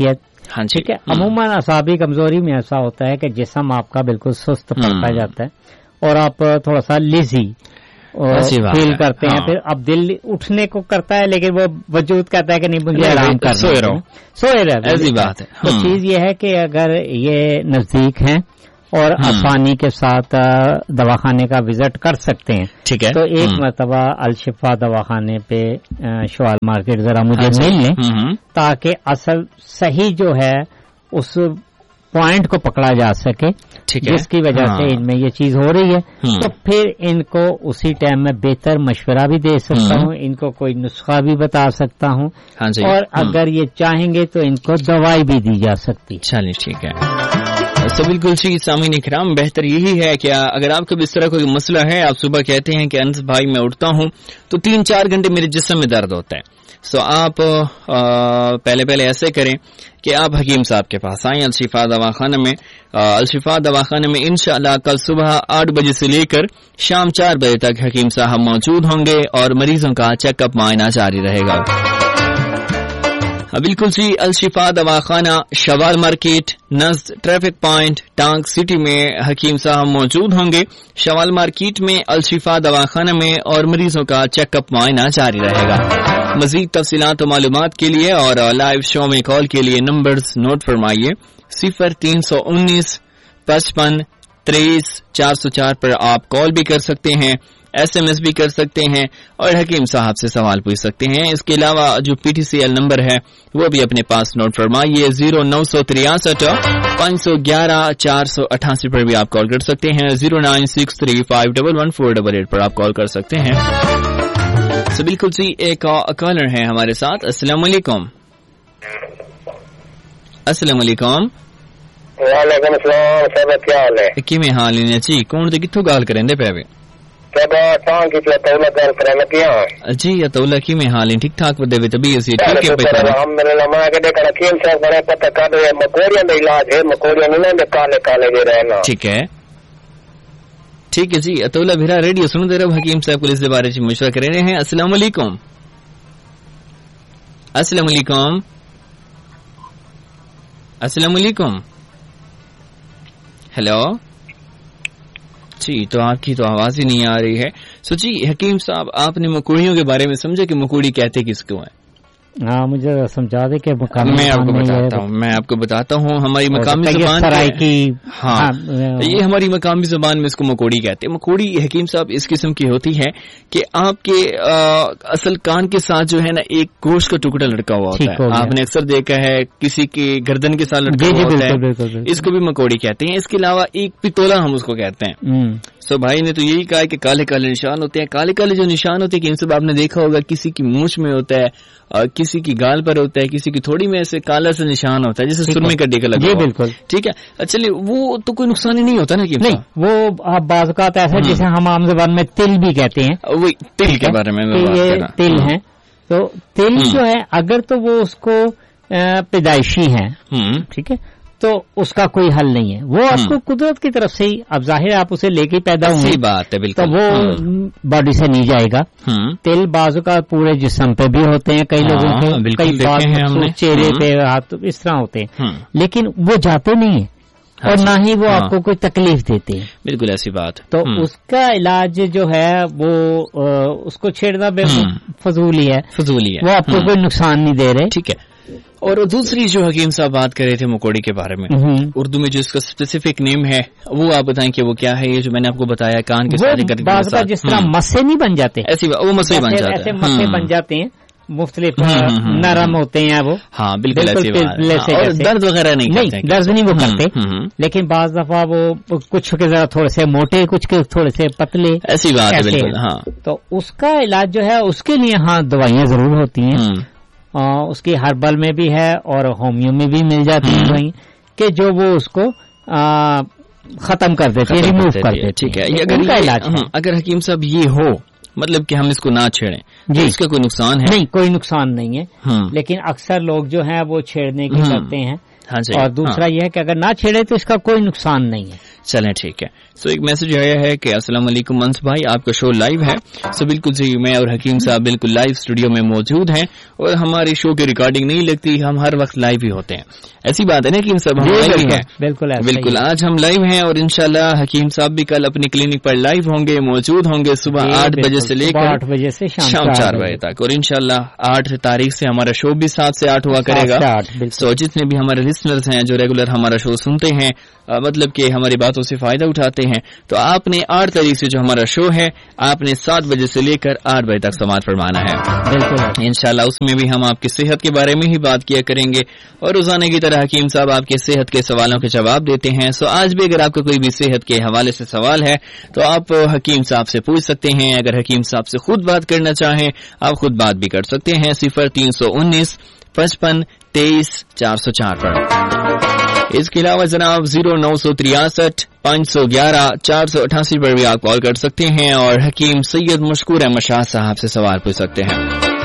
ہاں جی. ٹھیک ہے. عموماً اعصابی کمزوری میں ایسا ہوتا ہے کہ جسم آپ کا بالکل سست پڑتا جاتا ہے اور آپ تھوڑا سا لیزی فیل کرتے ہیں. پھر اب دل اٹھنے کو کرتا ہے لیکن وہ وجود کہتا ہے کہ نہیں مجھے آرام کرنا سوئے رہو سوئے رہو ایسی بات ہے. تو چیز یہ ہے کہ اگر یہ نزدیک ہیں اور آسانی کے ساتھ دواخانے کا وزٹ کر سکتے ہیں ٹھیک ہے. تو ایک مرتبہ الشفا دواخانے پہ شوال مارکیٹ ذرا مجھے مل لیں تاکہ اصل صحیح جو ہے اس پوائنٹ کو پکڑا جا سکے جس کی وجہ سے ان میں یہ چیز ہو رہی ہے. تو پھر ان کو اسی ٹائم میں بہتر مشورہ بھی دے سکتا ہوں, ان کو کوئی نسخہ بھی بتا سکتا ہوں اور اگر یہ چاہیں گے تو ان کو دوائی بھی دی جا سکتی. چلیے ٹھیک ہے. تو بالکل سی سامعین اکرام, بہتر یہی ہے کہ اگر آپ کو اس طرح کوئی مسئلہ ہے, آپ صبح کہتے ہیں کہ انس بھائی میں اٹھتا ہوں تو تین چار گھنٹے میرے جسم میں درد ہوتا ہے, سو so آپ پہلے پہلے ایسے کریں کہ آپ حکیم صاحب کے پاس آئیں الشفا دواخانہ میں. الشفا دواخانہ میں انشاءاللہ کل صبح آٹھ بجے سے لے کر شام چار بجے تک حکیم صاحب موجود ہوں گے اور مریضوں کا چیک اپ معائنہ جاری رہے گا. بالکل سی الشفا دواخانہ شوال مارکیٹ نزد ٹریفک پوائنٹ ٹانک سٹی میں حکیم صاحب موجود ہوں گے. شوال مارکیٹ میں الشفا دواخانہ میں اور مریضوں کا چیک اپ معائنہ جاری رہے گا. مزید تفصیلات و معلومات کے لیے اور لائیو شو میں کال کے لیے نمبرز نوٹ فرمائیے. صفر تین سو انیس پچپن تیئیس چار سو چار پر آپ کال بھی کر سکتے ہیں, ایس ایم ایس بھی کر سکتے ہیں اور حکیم صاحب سے سوال پوچھ سکتے ہیں. اس کے علاوہ جو P T C L number ہے وہ بھی اپنے پاس نوٹ فرمائیے. زیرو نو سو تریاسٹھ پانچ سو گیارہ چار سو اٹھاسی پر بھی آپ کال کر سکتے ہیں. Zero nine six three five double one four double eight پر آپ کال کر سکتے ہیں. so, بالکل سی ایک کالر ہے ہمارے ساتھ. السلام علیکم. السلام علیکم. وعلیکم السلام صاحب, کیا حال ہے؟ کی میں حال ہے جی, کون تے کتھوں گال کریں دے پے وے؟ جی اتولا کی میں حال ٹھیک ٹھاک ودے طبی اسی ٹھیک ہے پہ ہم میرے لما کے دے کر کیم صاحب بڑے پتہ کر دے مکوڑیاں دا علاج ہے, مکوڑیاں نہیں دے کالے کالے دے رہنا. ٹھیک ہے ٹھیک ہے جی. اتولا بھیرا ریڈیو سن دے رہے حکیم صاحب کو اس دے بارے میں مشورہ کر رہے ہیں. السلام علیکم. السلام علیکم. السلام علیکم. ہیلو جی, تو آپ کی تو آواز ہی نہیں آ رہی ہے. سو جی حکیم صاحب, آپ نے مکوڑیوں کے بارے میں سمجھا کہ مکوڑی کہتے کس کو ہیں؟ ہاں مجھے سمجھا دے کہ میں آپ کو بتاتا ہوں میں آپ کو بتاتا ہوں ہماری مقامی زبان کی, ہاں یہ ہماری مقامی زبان میں اس کو مکوڑی کہتے ہیں. مکوڑی حکیم صاحب اس قسم کی ہوتی ہے کہ آپ کے اصل کان کے ساتھ جو ہے نا ایک گوشت کا ٹکڑا لٹکا ہوا ہوتا ہے. آپ نے اکثر دیکھا ہے کسی کی گردن کے ساتھ لٹکا ہوا ہوتا ہے, اس کو بھی مکوڑی کہتے ہیں. اس کے علاوہ ایک پتولا ہم اس کو کہتے ہیں. سو بھائی نے تو یہی کہا کہ کالے کالے نشان ہوتے ہیں. کالے کالے جو نشان ہوتے ہیں کہ ان سب آپ نے دیکھا ہوگا کسی کی مونچھ میں ہوتا ہے, کسی کی گال پر ہوتا ہے, کسی کی تھوڑی میں ایسے کالا سے نشان ہوتا ہے جیسے سرمے کا ڈیگا لگا. بالکل ٹھیک ہے. چلیے وہ تو کوئی نقصان ہی نہیں ہوتا نا کہ نہیں, وہ بعض اوقات ایسا جسے ہم عام زبان میں تل بھی کہتے ہیں. وہی تل کے بارے میں یہ تل ہیں. تو تل جو ہے اگر تو وہ اس کو پیدائشی ہے ٹھیک ہے تو اس کا کوئی حل نہیں ہے, وہ آپ کو قدرت کی طرف سے ہی, اب ظاہر آپ اسے لے کے پیدا ہوں بات ہے تو وہ باڈی سے نہیں جائے گا. تل بازو کا پورے جسم پہ بھی ہوتے ہیں, کئی لوگوں کے کئی بار چہرے پہ ہاتھ اس طرح ہوتے ہیں, لیکن وہ جاتے نہیں ہیں اور نہ ہی وہ آپ کو کوئی تکلیف دیتے ہیں. بالکل ایسی بات. تو اس کا علاج جو ہے وہ اس کو چھیڑنا بے فضول ہی ہے, فضول ہی ہے, وہ آپ کو کوئی نقصان نہیں دے رہے. ٹھیک ہے. اور دوسری جو حکیم صاحب بات کر رہے تھے مکوڑی کے بارے میں, اردو میں جو اس کا اسپیسیفک نیم ہے وہ آپ بتائیں کہ وہ کیا ہے. یہ جو میں نے آپ کو بتایا کان کے ساتھ جس طرح مسے نہیں بن جاتے, ایسی وہ مسے بن جاتے ایسے مسے بن جاتے ہیں, مختلف نرم ہوتے ہیں وہ. ہاں بالکل ایسی بات. اور درد وغیرہ نہیں نہیں درد نہیں وہ کرتے, لیکن بعض دفعہ وہ کچھ کے ذرا تھوڑے سے موٹے, کچھ کے تھوڑے سے پتلے, ایسی بات ہے بالکل. ہاں تو اس کا علاج جو ہے اس کے لیے ہاں دوائیاں ضرور ہوتی ہیں. اس کی ہربل میں بھی ہے اور ہومیو میں بھی مل جاتی ہیں دوائی کہ جو وہ اس کو ختم کر دیتے ہیں, ریموو کر دیتے ہیں. ٹھیک ہے. اگر حکیم صاحب یہ ہو مطلب کہ ہم اس کو نہ چھیڑیں جی, اس کا کوئی نقصان ہے؟ نہیں, کوئی نقصان نہیں ہے, لیکن اکثر لوگ جو ہیں وہ چھیڑنے کی کرتے ہیں. اور دوسرا یہ ہے کہ اگر نہ چھیڑے تو اس کا کوئی نقصان نہیں ہے. चलें ठीक है। सो एक मैसेज आया है कि अस्सलाम वालेकुम मंस भाई, आपका शो लाइव है। सो बिल्कुल सही, मैं और हकीम साहब बिल्कुल लाइव स्टूडियो में मौजूद हैं और हमारे शो की रिकॉर्डिंग नहीं लगती, हम हर वक्त लाइव ही होते हैं। ऐसी बात है ना हकीम साहब, हम लाइव हैं। बिल्कुल बिल्कुल आज हम लाइव हैं और इंशाल्लाह हकीम साहब भी कल अपनी क्लिनिक पर लाइव होंगे, मौजूद होंगे सुबह आठ बजे से लेकर आठ बजे से शाम चार बजे तक। और इंशाल्लाह आठ तारीख से हमारा शो भी सात से आठ हुआ करेगा। तो जितने भी हमारे लिसनर्स हैं जो रेगुलर हमारा शो सुनते हैं, आ, मतलब कि हमारी बातों से फायदा उठाते हैं, तो आपने आठ तारीख से जो हमारा शो है आपने सात बजे से लेकर आठ बजे तक समाअत फरमाना है। बिल्कुल इंशाल्लाह उसमें भी हम आपकी सेहत के बारे में ही बात किया करेंगे और रोजाना की तरह हकीम साहब आपके सेहत के सवालों के जवाब देते हैं। सो आज भी अगर आपका कोई भी सेहत के हवाले से सवाल है तो आप हकीम साहब से पूछ सकते हैं। अगर हकीम साहब से खुद बात करना चाहें आप खुद बात भी कर सकते हैं। सिफर तीन सौ उन्नीस पचपन तेईस चार सौ चार पर। इसके अलावा जनाब जीरो नौ सौ तिरासठ पाँच सौ ग्यारह चार सौ अठासी पर भी आप कॉल कर सकते हैं और हकीम सैयद मशकूर अहमद शाह साहब से सवाल पूछ सकते हैं।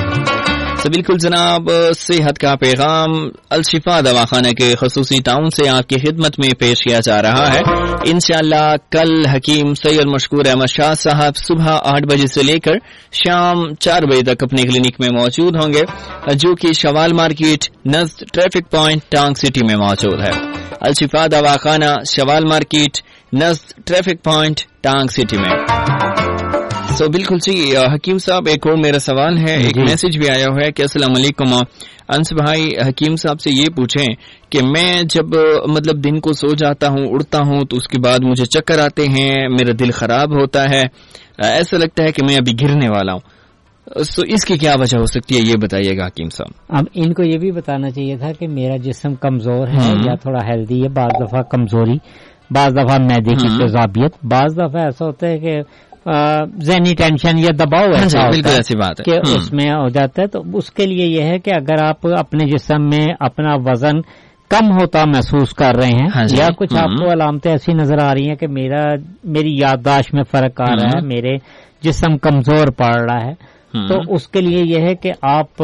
तो बिल्कुल जनाब, सेहत का पैगाम अलशिफा दवाखाना के खसूसी टाउन से आपकी खिदमत में पेश किया जा रहा है। इंशाअल्लाह कल हकीम सैयद मशकूर अहमद शाह साहब सुबह आठ बजे से लेकर शाम चार बजे तक अपने क्लिनिक में मौजूद होंगे, जो कि शवाल मार्केट नज़द ट्रैफिक पॉइंट टांग सिटी में मौजूद है। अलशिफा दवाखाना शवाल मार्केट नज़द ट्रैफिक पॉइंट टांग सिटी में। सो so, बिल्कुल जी हकीम साहब, एक और मेरा सवाल है, एक मैसेज भी आया हुआ है कि अस्सलाम वालेकुम अंस भाई, हकीम साहब से ये पूछें कि मैं जब मतलब दिन को सो जाता हूँ, उड़ता हूँ तो उसके बाद मुझे चक्कर आते हैं, मेरा दिल खराब होता है, ऐसा लगता है कि मैं अभी गिरने वाला हूँ। सो so, इसकी क्या वजह हो सकती है ये बताइएगा हकीम साहब। अब इनको ये भी बताना चाहिए था कि मेरा जिस्म कमजोर है या थोड़ा हेल्दी है। बाज दफा कमजोरी, बाज दफा मैदे की तेजाबियत, बाज दफा ऐसा होता है कि ज़हनी टेंशन या दबाव ऐसा होता है ऐसी बात है कि उसमें हो जाता है। तो उसके लिए यह है कि अगर आप अपने जिस्म में अपना वजन कम होता महसूस कर रहे हैं, हाँ या कुछ आपको अलामतें ऐसी नजर आ रही हैं कि मेरा मेरी याददाश्त में फर्क आ रहा है, मेरे जिस्म कमजोर पड़ रहा है, तो उसके लिए यह है कि आप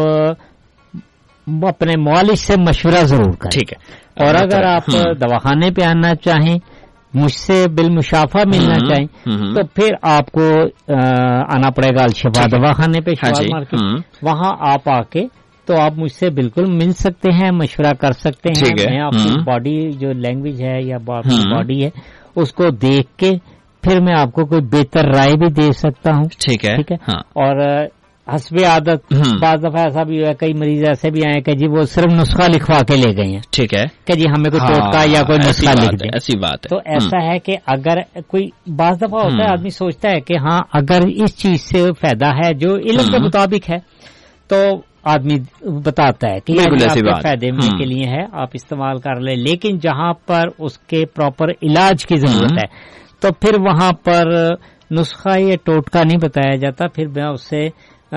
अपने मुआलिज से मशवरा जरूर करें। ठीक है। और अगर आप दवाखाने पे आना चाहें, मुझसे बिलमुशाफा मिलना चाहें, तो फिर आपको आना पड़ेगा अलशिफा दवाखाने पे शवाल मार्केट। वहां आप आके तो आप मुझसे बिल्कुल मिल सकते हैं, मशवरा कर सकते हैं। मैं आपकी बॉडी जो लैंग्वेज है या बॉडी है उसको देख के फिर मैं आपको कोई बेहतर राय भी दे सकता हूँ। ठीक है, ठीक है। हाँ। और हस्बे आदत बाज़ दफा ऐसा भी हुआ है, कई मरीज ऐसे भी आए कि जी वो सिर्फ नुस्खा लिखवा के ले गए हैं। ठीक है कि जी हमें कोई टोटका हाँ, या कोई नुस्खा लिख दे। ऐसी बात है। तो ऐसा है कि अगर कोई बाज़ दफा होता है आदमी सोचता है कि हाँ अगर इस चीज से फायदा है जो इल्म के मुताबिक है तो आदमी बताता है कि आपके फायदे में के लिए है, आप इस्तेमाल कर ले। लेकिन जहाँ पर उसके प्रॉपर इलाज की जरूरत है तो फिर वहां पर नुस्खा या टोटका नहीं बताया जाता। फिर मैं उससे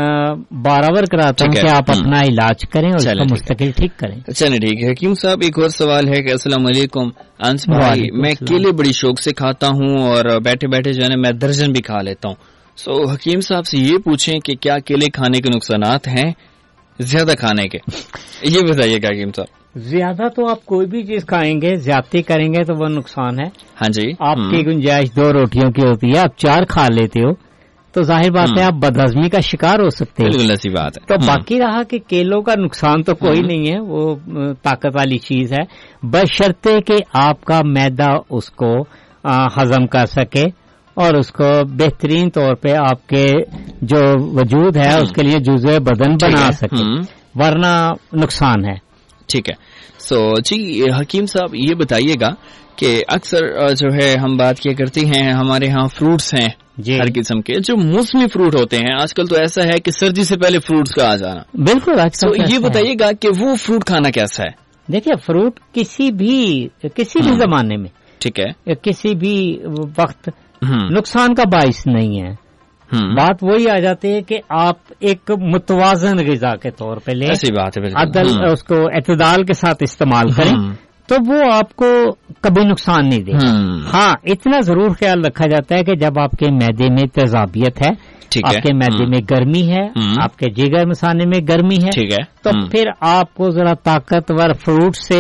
बराबर कराता हूँ कि आप अपना इलाज करें और उसको मुस्तकिल ठीक करें। चलिए ठीक है। हकीम साहब एक और सवाल है कि अस्सलाम वालेकुम अंस भाई, मैं केले बड़ी शौक से खाता हूँ और बैठे बैठे जो है मैं दर्जन भी खा लेता हूँ। सो हकीम साहब से ये पूछें कि क्या केले खाने के नुकसानात हैं ज्यादा खाने के, ये बताइएगा हकीम साहब। ज्यादा तो आप कोई भी चीज खाएंगे, ज्यादा करेंगे तो वो नुकसान है। हाँ जी। आपकी गुंजाइश दो रोटियों की होती है, आप चार खा लेते हो तो जाहिर बात है आप बदहजमी का शिकार हो सकते हैं। बिल्कुल ऐसी बात है। तो बाकी रहा कि केलों का नुकसान तो कोई नहीं है, वो ताकत वाली चीज है, बशर्ते कि आपका मैदा उसको हजम कर सके और उसको बेहतरीन तौर पे आपके जो वजूद है उसके लिए जुज़े बदन बना सके, वरना नुकसान है। ठीक है। सो जी हकीम साहब ये बताइएगा कि अक्सर जो है हम बात किया करते हैं, हमारे यहाँ फ्रूट्स हैं हर किस्म के जो मौसमी फ्रूट होते हैं। आजकल तो ऐसा है कि सर्दी से पहले फ्रूट्स का आ जाना। बिल्कुल आजकल तो ये बताइएगा कि वो फ्रूट खाना कैसा है। देखिए फ्रूट किसी भी किसी भी जमाने में, ठीक है, किसी भी वक्त नुकसान का बाइस नहीं है। बात वही आ जाती है कि आप एक मुतवाजन ग़िज़ा के तौर पे लें, ऐसी बात है, अदल उसको एतदाल के साथ इस्तेमाल करें तो वो आपको कभी नुकसान नहीं देगा। हाँ इतना जरूर ख्याल रखा जाता है कि जब आपके मैदे में तेजाबियत है, आपके मैदे में गर्मी है, आपके जिगर मसाने में गर्मी है, ठीक है, तो फिर आपको जरा ताकतवर फ्रूट से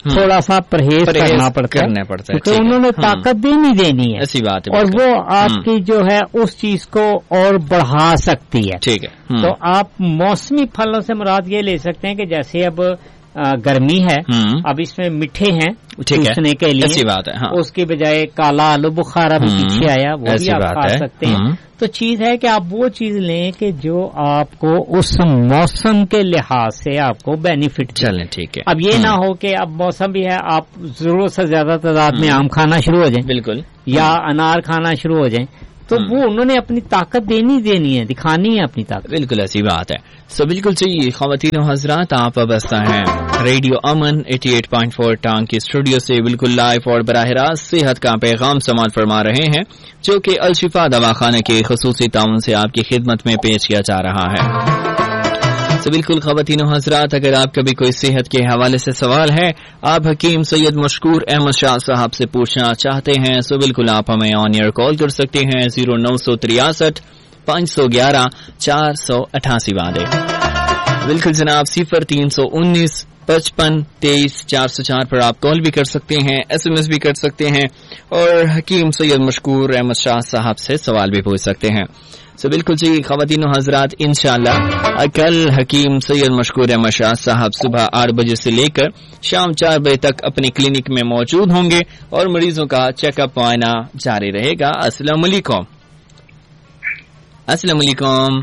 تھوڑا سا پرہیز کرنا پڑتا ہے کرنا پڑتا ہے کیونکہ انہوں نے طاقت دینی دینی ہے ایسی بات ہے اور وہ آپ کی جو ہے اس چیز کو اور بڑھا سکتی ہے. ٹھیک ہے. تو آپ موسمی پھلوں سے مراد یہ لے سکتے ہیں کہ جیسے اب گرمی ہے اب اس میں میٹھے ہیں چوسنے کے لیے, ایسی بات ہے. اس کی بجائے کالا آلو بخارا بھی پیچھے آیا وہ بھی آپ کھا سکتے ہیں. تو چیز ہے کہ آپ وہ چیز لیں کہ جو آپ کو اس موسم کے لحاظ سے آپ کو بینیفٹ چلیں. ٹھیک ہے. اب یہ نہ ہو کہ اب موسم بھی ہے آپ ضرورت سے زیادہ تعداد میں آم کھانا شروع ہو جائیں بالکل یا انار کھانا شروع ہو جائیں تو وہ انہوں نے اپنی طاقت دینی دینی ہے دکھانی ہے اپنی طاقت. بالکل ایسی بات ہے. سو بالکل صحیح خواتین و حضرات آپ وابستہ ہیں ریڈیو امن اٹھاسی پوائنٹ چار ٹانگ کے اسٹوڈیو سے بالکل لائیو اور براہ راست صحت کا پیغام سماعت فرما رہے ہیں جو کہ الشفا دواخانہ کے خصوصی تعاون سے آپ کی خدمت میں پیش کیا جا رہا ہے. تو بالکل خواتین و حضرات اگر آپ کا بھی کوئی صحت کے حوالے سے سوال ہے آپ حکیم سید مشکور احمد شاہ صاحب سے پوچھنا چاہتے ہیں سو بالکل آپ ہمیں آن ایئر کال کر سکتے ہیں زیرو نو سو تریاسٹھ پانچ سو گیارہ چار سو اٹھاسی والے. بالکل جناب صفر تین سو انیس پچپن تیئیس چار سو چار پر آپ کال بھی کر سکتے ہیں ایس ایم ایس بھی کر سکتے ہیں اور حکیم سید مشکور احمد شاہ صاحب سے سوال بھی پوچھ سکتے ہیں. تو بالکل جی خواتین و حضرات انشاءاللہ کل حکیم سید مشکور احمد شاہ صاحب صبح آٹھ بجے سے لے کر شام چار بجے تک اپنے کلینک میں موجود ہوں گے اور مریضوں کا چیک اپ معائنہ جاری رہے گا. السلام علیکم. السلام علیکم.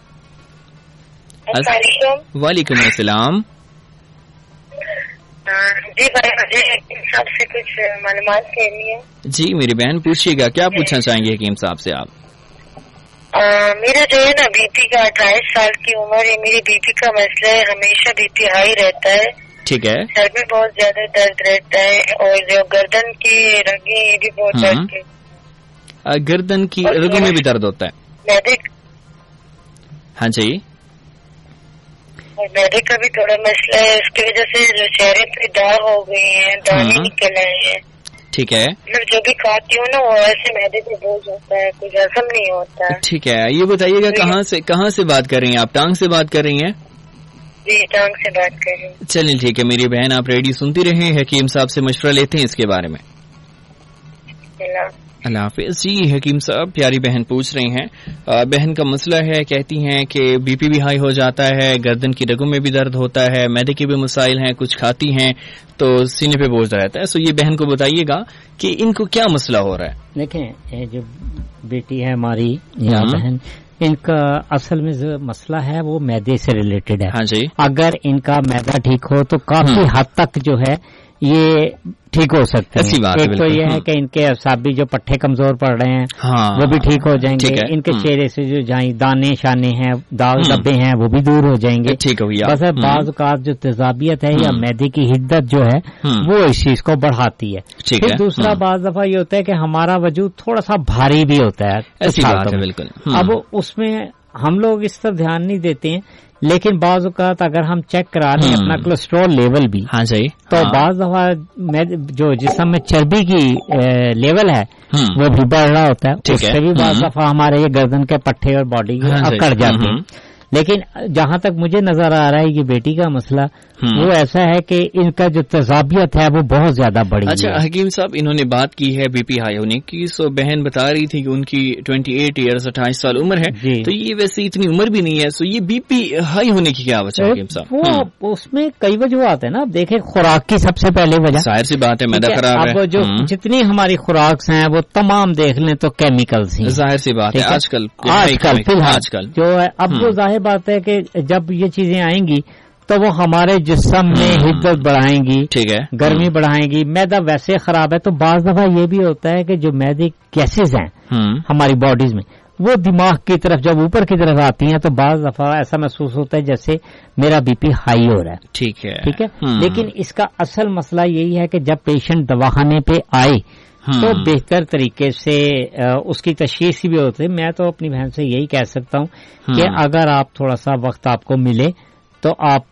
وعلیکم السلام. جی بھائی مجھے صاحب سے کچھ معلومات کرنی ہے. جی میری بہن پوچھیے گا کیا پوچھنا چاہیں گے حکیم صاحب سے آپ؟ میرا جو ہے نا بی پی کا اٹھائیس سال کی عمر ہے میری بی پی کا مسئلہ ہے ہمیشہ بی پی ہائی رہتا ہے. ٹھیک ہے. سر میں بہت زیادہ درد رہتا ہے اور جو گردن کی رگیں یہ بھی بہت درد ہے. گردن کی رگوں میں بھی درد ہوتا ہے؟ میدے ہاں جی. اور میدے کا بھی تھوڑا مسئلہ ہے اس کی وجہ سے جو چہرے پہ داغ ہو گئے ہیں دانے نکل آئے ہیں. ٹھیک ہے. مطلب جو بھی کھاتی ہوں نا وہ ایسے میدے پہ بوجھ ہوتا ہے کچھ ہضم نہیں ہوتا. ٹھیک ہے. یہ بتائیے گا کہاں سے کہاں سے بات کر رہی ہیں آپ؟ ٹانگ سے بات کر رہی ہیں؟ جی ٹانگ سے بات کر رہی ہوں. چلیں ٹھیک ہے میری بہن آپ ریڈیو سنتی رہیں حکیم صاحب سے مشورہ لیتے ہیں اس کے بارے میں. اللہ حافظ. جی حکیم صاحب پیاری بہن پوچھ رہی ہیں بہن کا مسئلہ ہے کہتی ہیں کہ بی پی بھی ہائی ہو جاتا ہے گردن کی رگوں میں بھی درد ہوتا ہے میدے کے بھی مسائل ہیں کچھ کھاتی ہیں تو سینے پہ بوجھ رہتا ہے. سو یہ بہن کو بتائیے گا کہ ان کو کیا مسئلہ ہو رہا ہے. دیکھیں یہ جو بیٹی ہے ہماری یا بہن ان کا اصل میں جو مسئلہ ہے وہ میدے سے ریلیٹڈ ہے. ہاں جی. اگر ان کا میدا ٹھیک ہو تو کافی حد تک جو ہے یہ ٹھیک ہو سکتے ہیں. ایک تو یہ ہے کہ ان کے اعصابی جو پٹھے کمزور پڑ رہے ہیں وہ بھی ٹھیک ہو جائیں گے. ان کے چہرے سے جو جائیں دانے شانے ہیں داغ دبے ہیں وہ بھی دور ہو جائیں گے. ٹھیک ہو گیا. بس بعض اوقات جو تیزابیت ہے یا میدے کی حدت جو ہے وہ اس چیز کو بڑھاتی ہے. پھر دوسرا بعض دفعہ یہ ہوتا ہے کہ ہمارا وجود تھوڑا سا بھاری بھی ہوتا ہے. بالکل. اب اس میں ہم لوگ اس طرف دھیان نہیں دیتے ہیں لیکن بعض اوقات اگر ہم چیک کرا لیں اپنا کولیسٹرول لیول بھی ہاں جی تو بعض دفعہ جو جسم میں چربی کی لیول ہے وہ بھی بڑھ رہا ہوتا ہے. اس سے بھی بعض دفعہ ہمارے یہ گردن کے پٹھے اور باڈی اکڑ جاتے ہیں. لیکن جہاں تک مجھے نظر آ رہا ہے یہ بیٹی کا مسئلہ وہ ایسا ہے کہ ان کا جو تیزابیت ہے وہ بہت زیادہ بڑی ہے. اچھا حکیم صاحب انہوں نے بات کی ہے بی پی ہائی ہونے کی. سو بہن بتا رہی تھی کہ ان کی ٹوینٹی ایٹ ایئرز اٹھائیس سال عمر ہے جی. تو یہ ویسے اتنی عمر بھی نہیں ہے. سو یہ بی پی ہائی ہونے کی کیا وجہ ہے حکیم صاحب؟ وہ اس میں کئی وجوہات ہیں نا. دیکھیں خوراک کی سب سے پہلے وجہ ظاہر سی بات ہے میدا خراب ہے. اب جو جتنی ہماری خوراک ہیں وہ تمام دیکھ لیں تو کیمیکلز ہیں. ظاہر سی بات ہے آج کل آج کل فی الحال آج کل جو ہے اب وہ ظاہر بات ہے کہ جب یہ چیزیں آئیں گی تو وہ ہمارے جسم میں حدت بڑھائیں گی. ٹھیک ہے. گرمی بڑھائیں گی. میدا ویسے خراب ہے تو بعض دفعہ یہ بھی ہوتا ہے کہ جو میدے گیسز ہیں ہماری باڈیز میں وہ دماغ کی طرف جب اوپر کی طرف آتی ہیں تو بعض دفعہ ایسا محسوس ہوتا ہے جیسے میرا بی پی ہائی ہو رہا ہے. ٹھیک ہے ٹھیک ہے. لیکن اس کا اصل مسئلہ یہی ہے کہ جب پیشنٹ دواخانے پہ آئے تو بہتر طریقے سے اس کی تشخیص بھی ہوتی ہے. میں تو اپنی بہن سے یہی کہہ سکتا ہوں کہ اگر آپ تھوڑا سا وقت آپ کو ملے تو آپ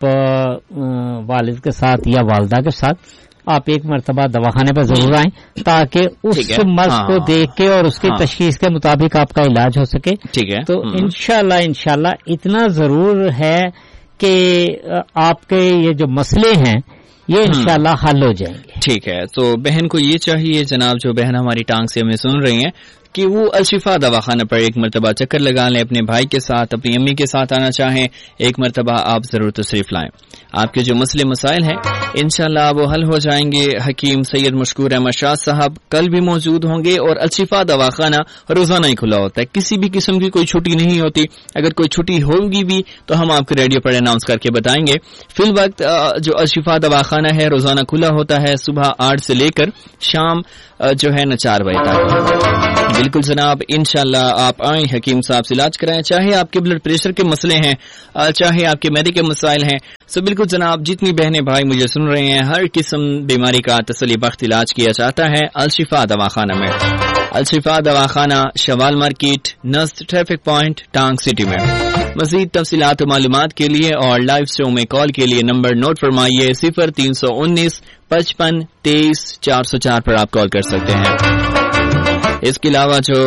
والد کے ساتھ یا والدہ کے ساتھ آپ ایک مرتبہ دواخانے پر ضرور آئیں تاکہ اس مرض کو دیکھ کے اور اس کی تشخیص کے مطابق آپ کا علاج ہو سکے. ٹھیک ہے. تو انشاءاللہ انشاءاللہ اتنا ضرور ہے کہ آپ کے یہ جو مسئلے ہیں یہ انشاءاللہ حل ہو جائیں گے. ٹھیک ہے. تو بہن کو یہ چاہیے جناب جو بہن ہماری ٹانگ سے ہمیں سن رہی ہیں کہ وہ الشفا دواخانہ پر ایک مرتبہ چکر لگا لیں, اپنے بھائی کے ساتھ اپنی امی کے ساتھ آنا چاہیں ایک مرتبہ آپ ضرور تشریف لائیں. آپ کے جو مسئلے مسائل ہیں انشاءاللہ وہ حل ہو جائیں گے. حکیم سید مشکور احمد شاہ صاحب کل بھی موجود ہوں گے اور الشفا دواخانہ روزانہ ہی کھلا ہوتا ہے, کسی بھی قسم کی کوئی چھٹی نہیں ہوتی. اگر کوئی چھٹی ہوگی بھی تو ہم آپ کو ریڈیو پر اناؤنس کر کے بتائیں گے. فی الوقت جو الشفا دواخانہ ہے روزانہ کھلا ہوتا ہے صبح آٹھ سے لے کر شام جو ہے نا چار بجے تک. بالکل جناب, انشاءاللہ آپ آئیں حکیم صاحب سے علاج کرائیں, چاہے آپ کے بلڈ پریشر کے مسئلے ہیں چاہے آپ کے میدے کے مسائل ہیں. سو بالکل جناب, جتنی بہنیں بھائی مجھے سن رہے ہیں ہر قسم بیماری کا تسلی بخش علاج کیا جاتا ہے الشفا دواخانہ میں. الشفا دواخانہ شوال مارکیٹ نزد ٹریفک پوائنٹ ٹانگ سٹی میں. مزید تفصیلات و معلومات کے لیے اور لائیو شو میں کال کے لیے نمبر نوٹ فرمائیے صفر تین سو انیس پچپن تیئیس چار سو چار پر آپ کال کر سکتے ہیں. اس کے علاوہ جو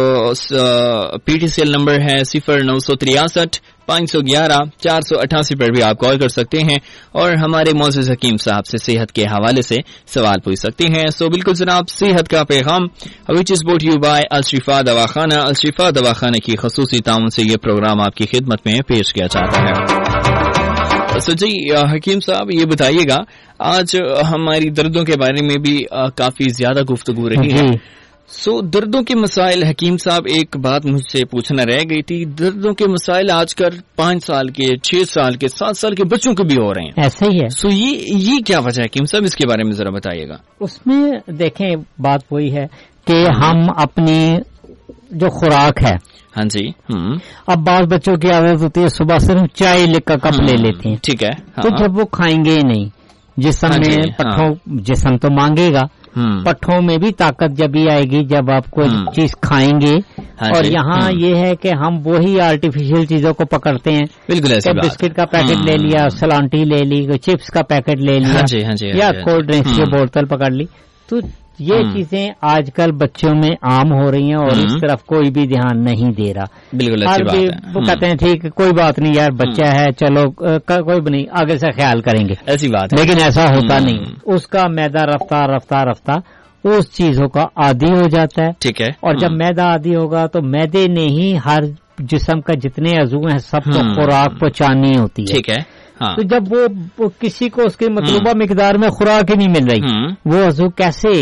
P T C L number ہے صفر نو سو تریاسٹھ پانچ سو گیارہ چار سو اٹھاسی پر بھی آپ کال کر سکتے ہیں اور ہمارے معزز حکیم صاحب سے صحت کے حوالے سے سوال پوچھ سکتے ہیں. سو بالکل جناب, صحت کا پیغام وچ از بروٹ یو بائی الشفا دواخانہ. الشفا دواخانہ کی خصوصی تعاون سے یہ پروگرام آپ کی خدمت میں پیش کیا جاتا ہے. سو جی حکیم صاحب یہ بتائیے گا, آج ہماری دردوں کے بارے میں بھی کافی زیادہ گفتگو رہی ہے. سو so, دردوں کے مسائل حکیم صاحب ایک بات مجھ سے پوچھنا رہ گئی تھی, دردوں کے مسائل آج کل پانچ سال کے چھ سال کے سات سال کے بچوں کے بھی ہو رہے ہیں. ایسے ہی ہے. سو so, یہ یہ کیا وجہ ہے حکیم صاحب, اس کے بارے میں ذرا بتائیے گا. اس میں دیکھیں بات وہی ہے کہ ہم اپنی جو خوراک ہے, ہاں جی, اب بعض بچوں کی عادت ہوتی ہے صبح صرف چائے لے کا کپ لے لیتے ہیں, ٹھیک ہے, تو جب وہ کھائیں گے ہی نہیں, جسم میں پٹھوں جسم تو مانگے گا, پٹھوں میں بھی طاقت جب ہی آئے گی جب آپ کوئی چیز کھائیں گے. اور یہاں یہ ہے کہ ہم وہی آرٹیفیشل چیزوں کو پکڑتے ہیں. بالکل ایسے بسکٹ کا پیکٹ لے لیا, سلانٹی لے لی, چپس کا پیکٹ لے لیا یا کولڈ ڈرنکس کی بوتل پکڑ لی. تو یہ چیزیں آج کل بچوں میں عام ہو رہی ہیں اور اس طرف کوئی بھی دھیان نہیں دے رہا. بالکل وہ کہتے ہیں ٹھیک کوئی بات نہیں یار, بچہ ہے چلو کوئی بھی نہیں, آگے سے خیال کریں گے, ایسی بات. لیکن ایسا ہوتا نہیں. اس کا میدا رفتہ رفتہ رفتہ اس چیزوں کا عادی ہو جاتا ہے. ٹھیک ہے. اور جب میدا عادی ہوگا تو میدے نے ہی ہر جسم کا جتنے عضو ہیں سب کو خوراک پہنچانی ہوتی ہے. ٹھیک ہے. تو جب وہ کسی کو اس کی مطلوبہ مقدار میں خوراک ہی نہیں مل رہی, وہ عضو کیسے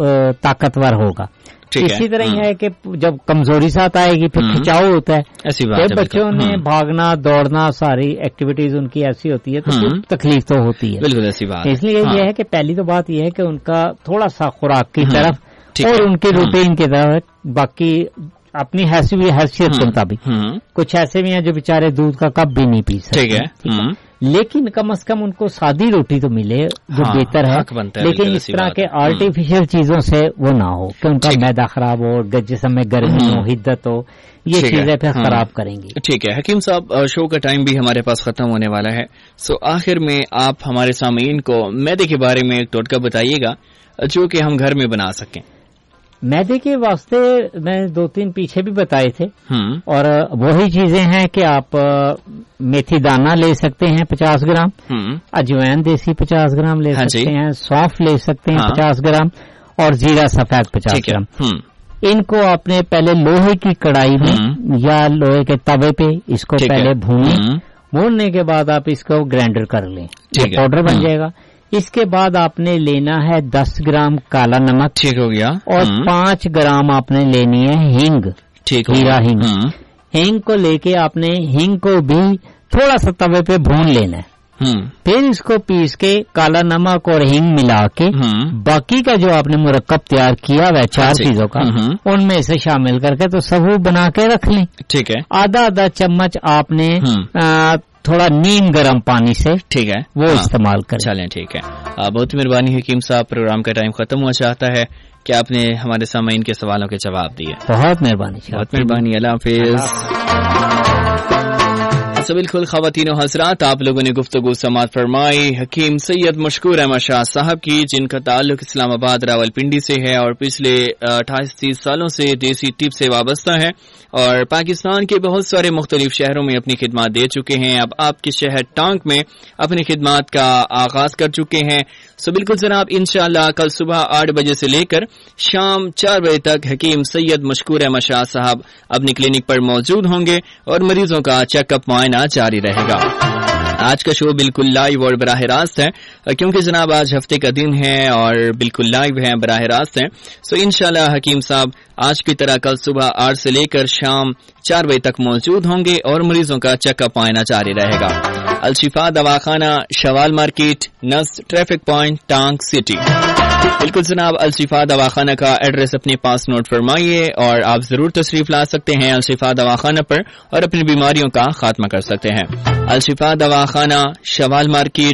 طاقتور ہوگا. اسی طرح یہ ہے کہ جب کمزوری ساتھ آئے گی پھر کھچاؤ ہوتا ہے. ایسی بات ہے. بچوں نے بھاگنا دوڑنا ساری ایکٹیویٹیز ان کی ایسی ہوتی ہے تو تکلیف تو ہوتی ہے. بالکل ایسی بات. اس لیے یہ ہے کہ پہلی تو بات یہ ہے کہ ان کا تھوڑا سا خوراک کی طرف اور ان کے روٹین کی طرف, باقی اپنی حیثیت کے مطابق. کچھ ایسے بھی ہیں جو بےچارے دودھ کا کپ بھی نہیں پی سکتے, ٹھیک ہے, لیکن کم از کم ان کو سادی روٹی تو ملے جو بہتر ہے. لیکن اس طرح کے آرٹیفیشل چیزوں سے وہ نہ ہو کہ ان کا میدا خراب ہو, جسم میں گرمی ہو, حدت ہو, یہ چیزیں پھر خراب کریں گی. ٹھیک ہے حکیم صاحب, شو کا ٹائم بھی ہمارے پاس ختم ہونے والا ہے. سو آخر میں آپ ہمارے سامعین کو میدے کے بارے میں ایک ٹوٹکا بتائیے گا جو کہ ہم گھر میں بنا سکیں. میدے کے واسطے میں دو تین پیچھے بھی بتائے تھے, اور وہی چیزیں ہیں کہ آپ میتھی دانہ لے سکتے ہیں پچاس گرام, اجوین دیسی پچاس گرام لے سکتے ہیں, سونف لے سکتے ہیں پچاس گرام, اور زیرہ سفید پچاس گرام. ان کو آپ نے پہلے لوہے کی کڑائی میں یا لوہے کے توے پہ اس کو پہلے بھونیں, بھوننے کے بعد آپ اس کو گرائنڈر کر لیں, پاؤڈر بن جائے گا. اس کے بعد آپ نے لینا ہے دس گرام کالا نمک, ٹھیک ہو گیا, اور پانچ گرام آپ نے لینی ہے ہینگ, ٹھیک, ہیرا ہینگ. ہینگ کو لے کے آپ نے ہینگ کو بھی تھوڑا سا توے پہ بھون لینا ہے. پھر اس کو پیس کے کالا نمک اور ہینگ ملا کے باقی کا جو آپ نے مرکب تیار کیا ہوا ہے چار چیزوں کا, ان میں سے شامل کر کے تو سبو بنا کے رکھ لیں. ٹھیک ہے. آدھا آدھا چمچ آپ نے تھوڑا نیم گرم پانی سے, ٹھیک ہے, وہ استعمال کریں. چلیں ٹھیک ہے. بہت مہربانی حکیم صاحب, پروگرام کا ٹائم ختم ہوا چاہتا ہے کہ آپ نے ہمارے سامعین کے سوالوں کے جواب دیے. بہت مہربانی, بہت مہربانی. اللہ حافظ. تو بالکل خواتین و حضرات, آپ لوگوں نے گفتگو سماعت فرمائی حکیم سید مشکور احمد شاہ صاحب کی, جن کا تعلق اسلام آباد راول پنڈی سے ہے اور پچھلے اٹھائیس تیس سالوں سے دیسی ٹپ سے وابستہ ہے اور پاکستان کے بہت سارے مختلف شہروں میں اپنی خدمات دے چکے ہیں. اب آپ کے شہر ٹانک میں اپنی خدمات کا آغاز کر چکے ہیں. सो बिल्कुल जनाब, इंशाअल्लाह कल सुबह आठ बजे से लेकर शाम चार बजे तक हकीम सैयद मशकूर अहमद शाह साहब अपनी क्लिनिक पर मौजूद होंगे और मरीजों का चेकअप मुआयना जारी रहेगा। आज का शो बिल्कुल लाइव और बराह रास्त है, क्योंकि जनाब आज हफ्ते का दिन है और बिल्कुल लाइव है, बराह रास्त है। सो इंशाल्लाह हकीम साहब आज की तरह कल सुबह आठ से लेकर शाम चार बजे तक मौजूद होंगे और मरीजों का चेकअप मुआयना जारी रहेगा। अलशिफा दवाखाना, शवाल मार्केट, नस ट्रैफिक पॉइंट, टांग सिटी। बिल्कुल जनाब, अलशिफा दवाखाना का एड्रेस अपने पास नोट फरमाइए और आप जरूर तशरीफ ला सकते हैं अलशिफा दवाखाना पर और अपनी बीमारियों का खात्मा कर सकते हैं। अलशिफा दवाखाना, शवाल मार्केट,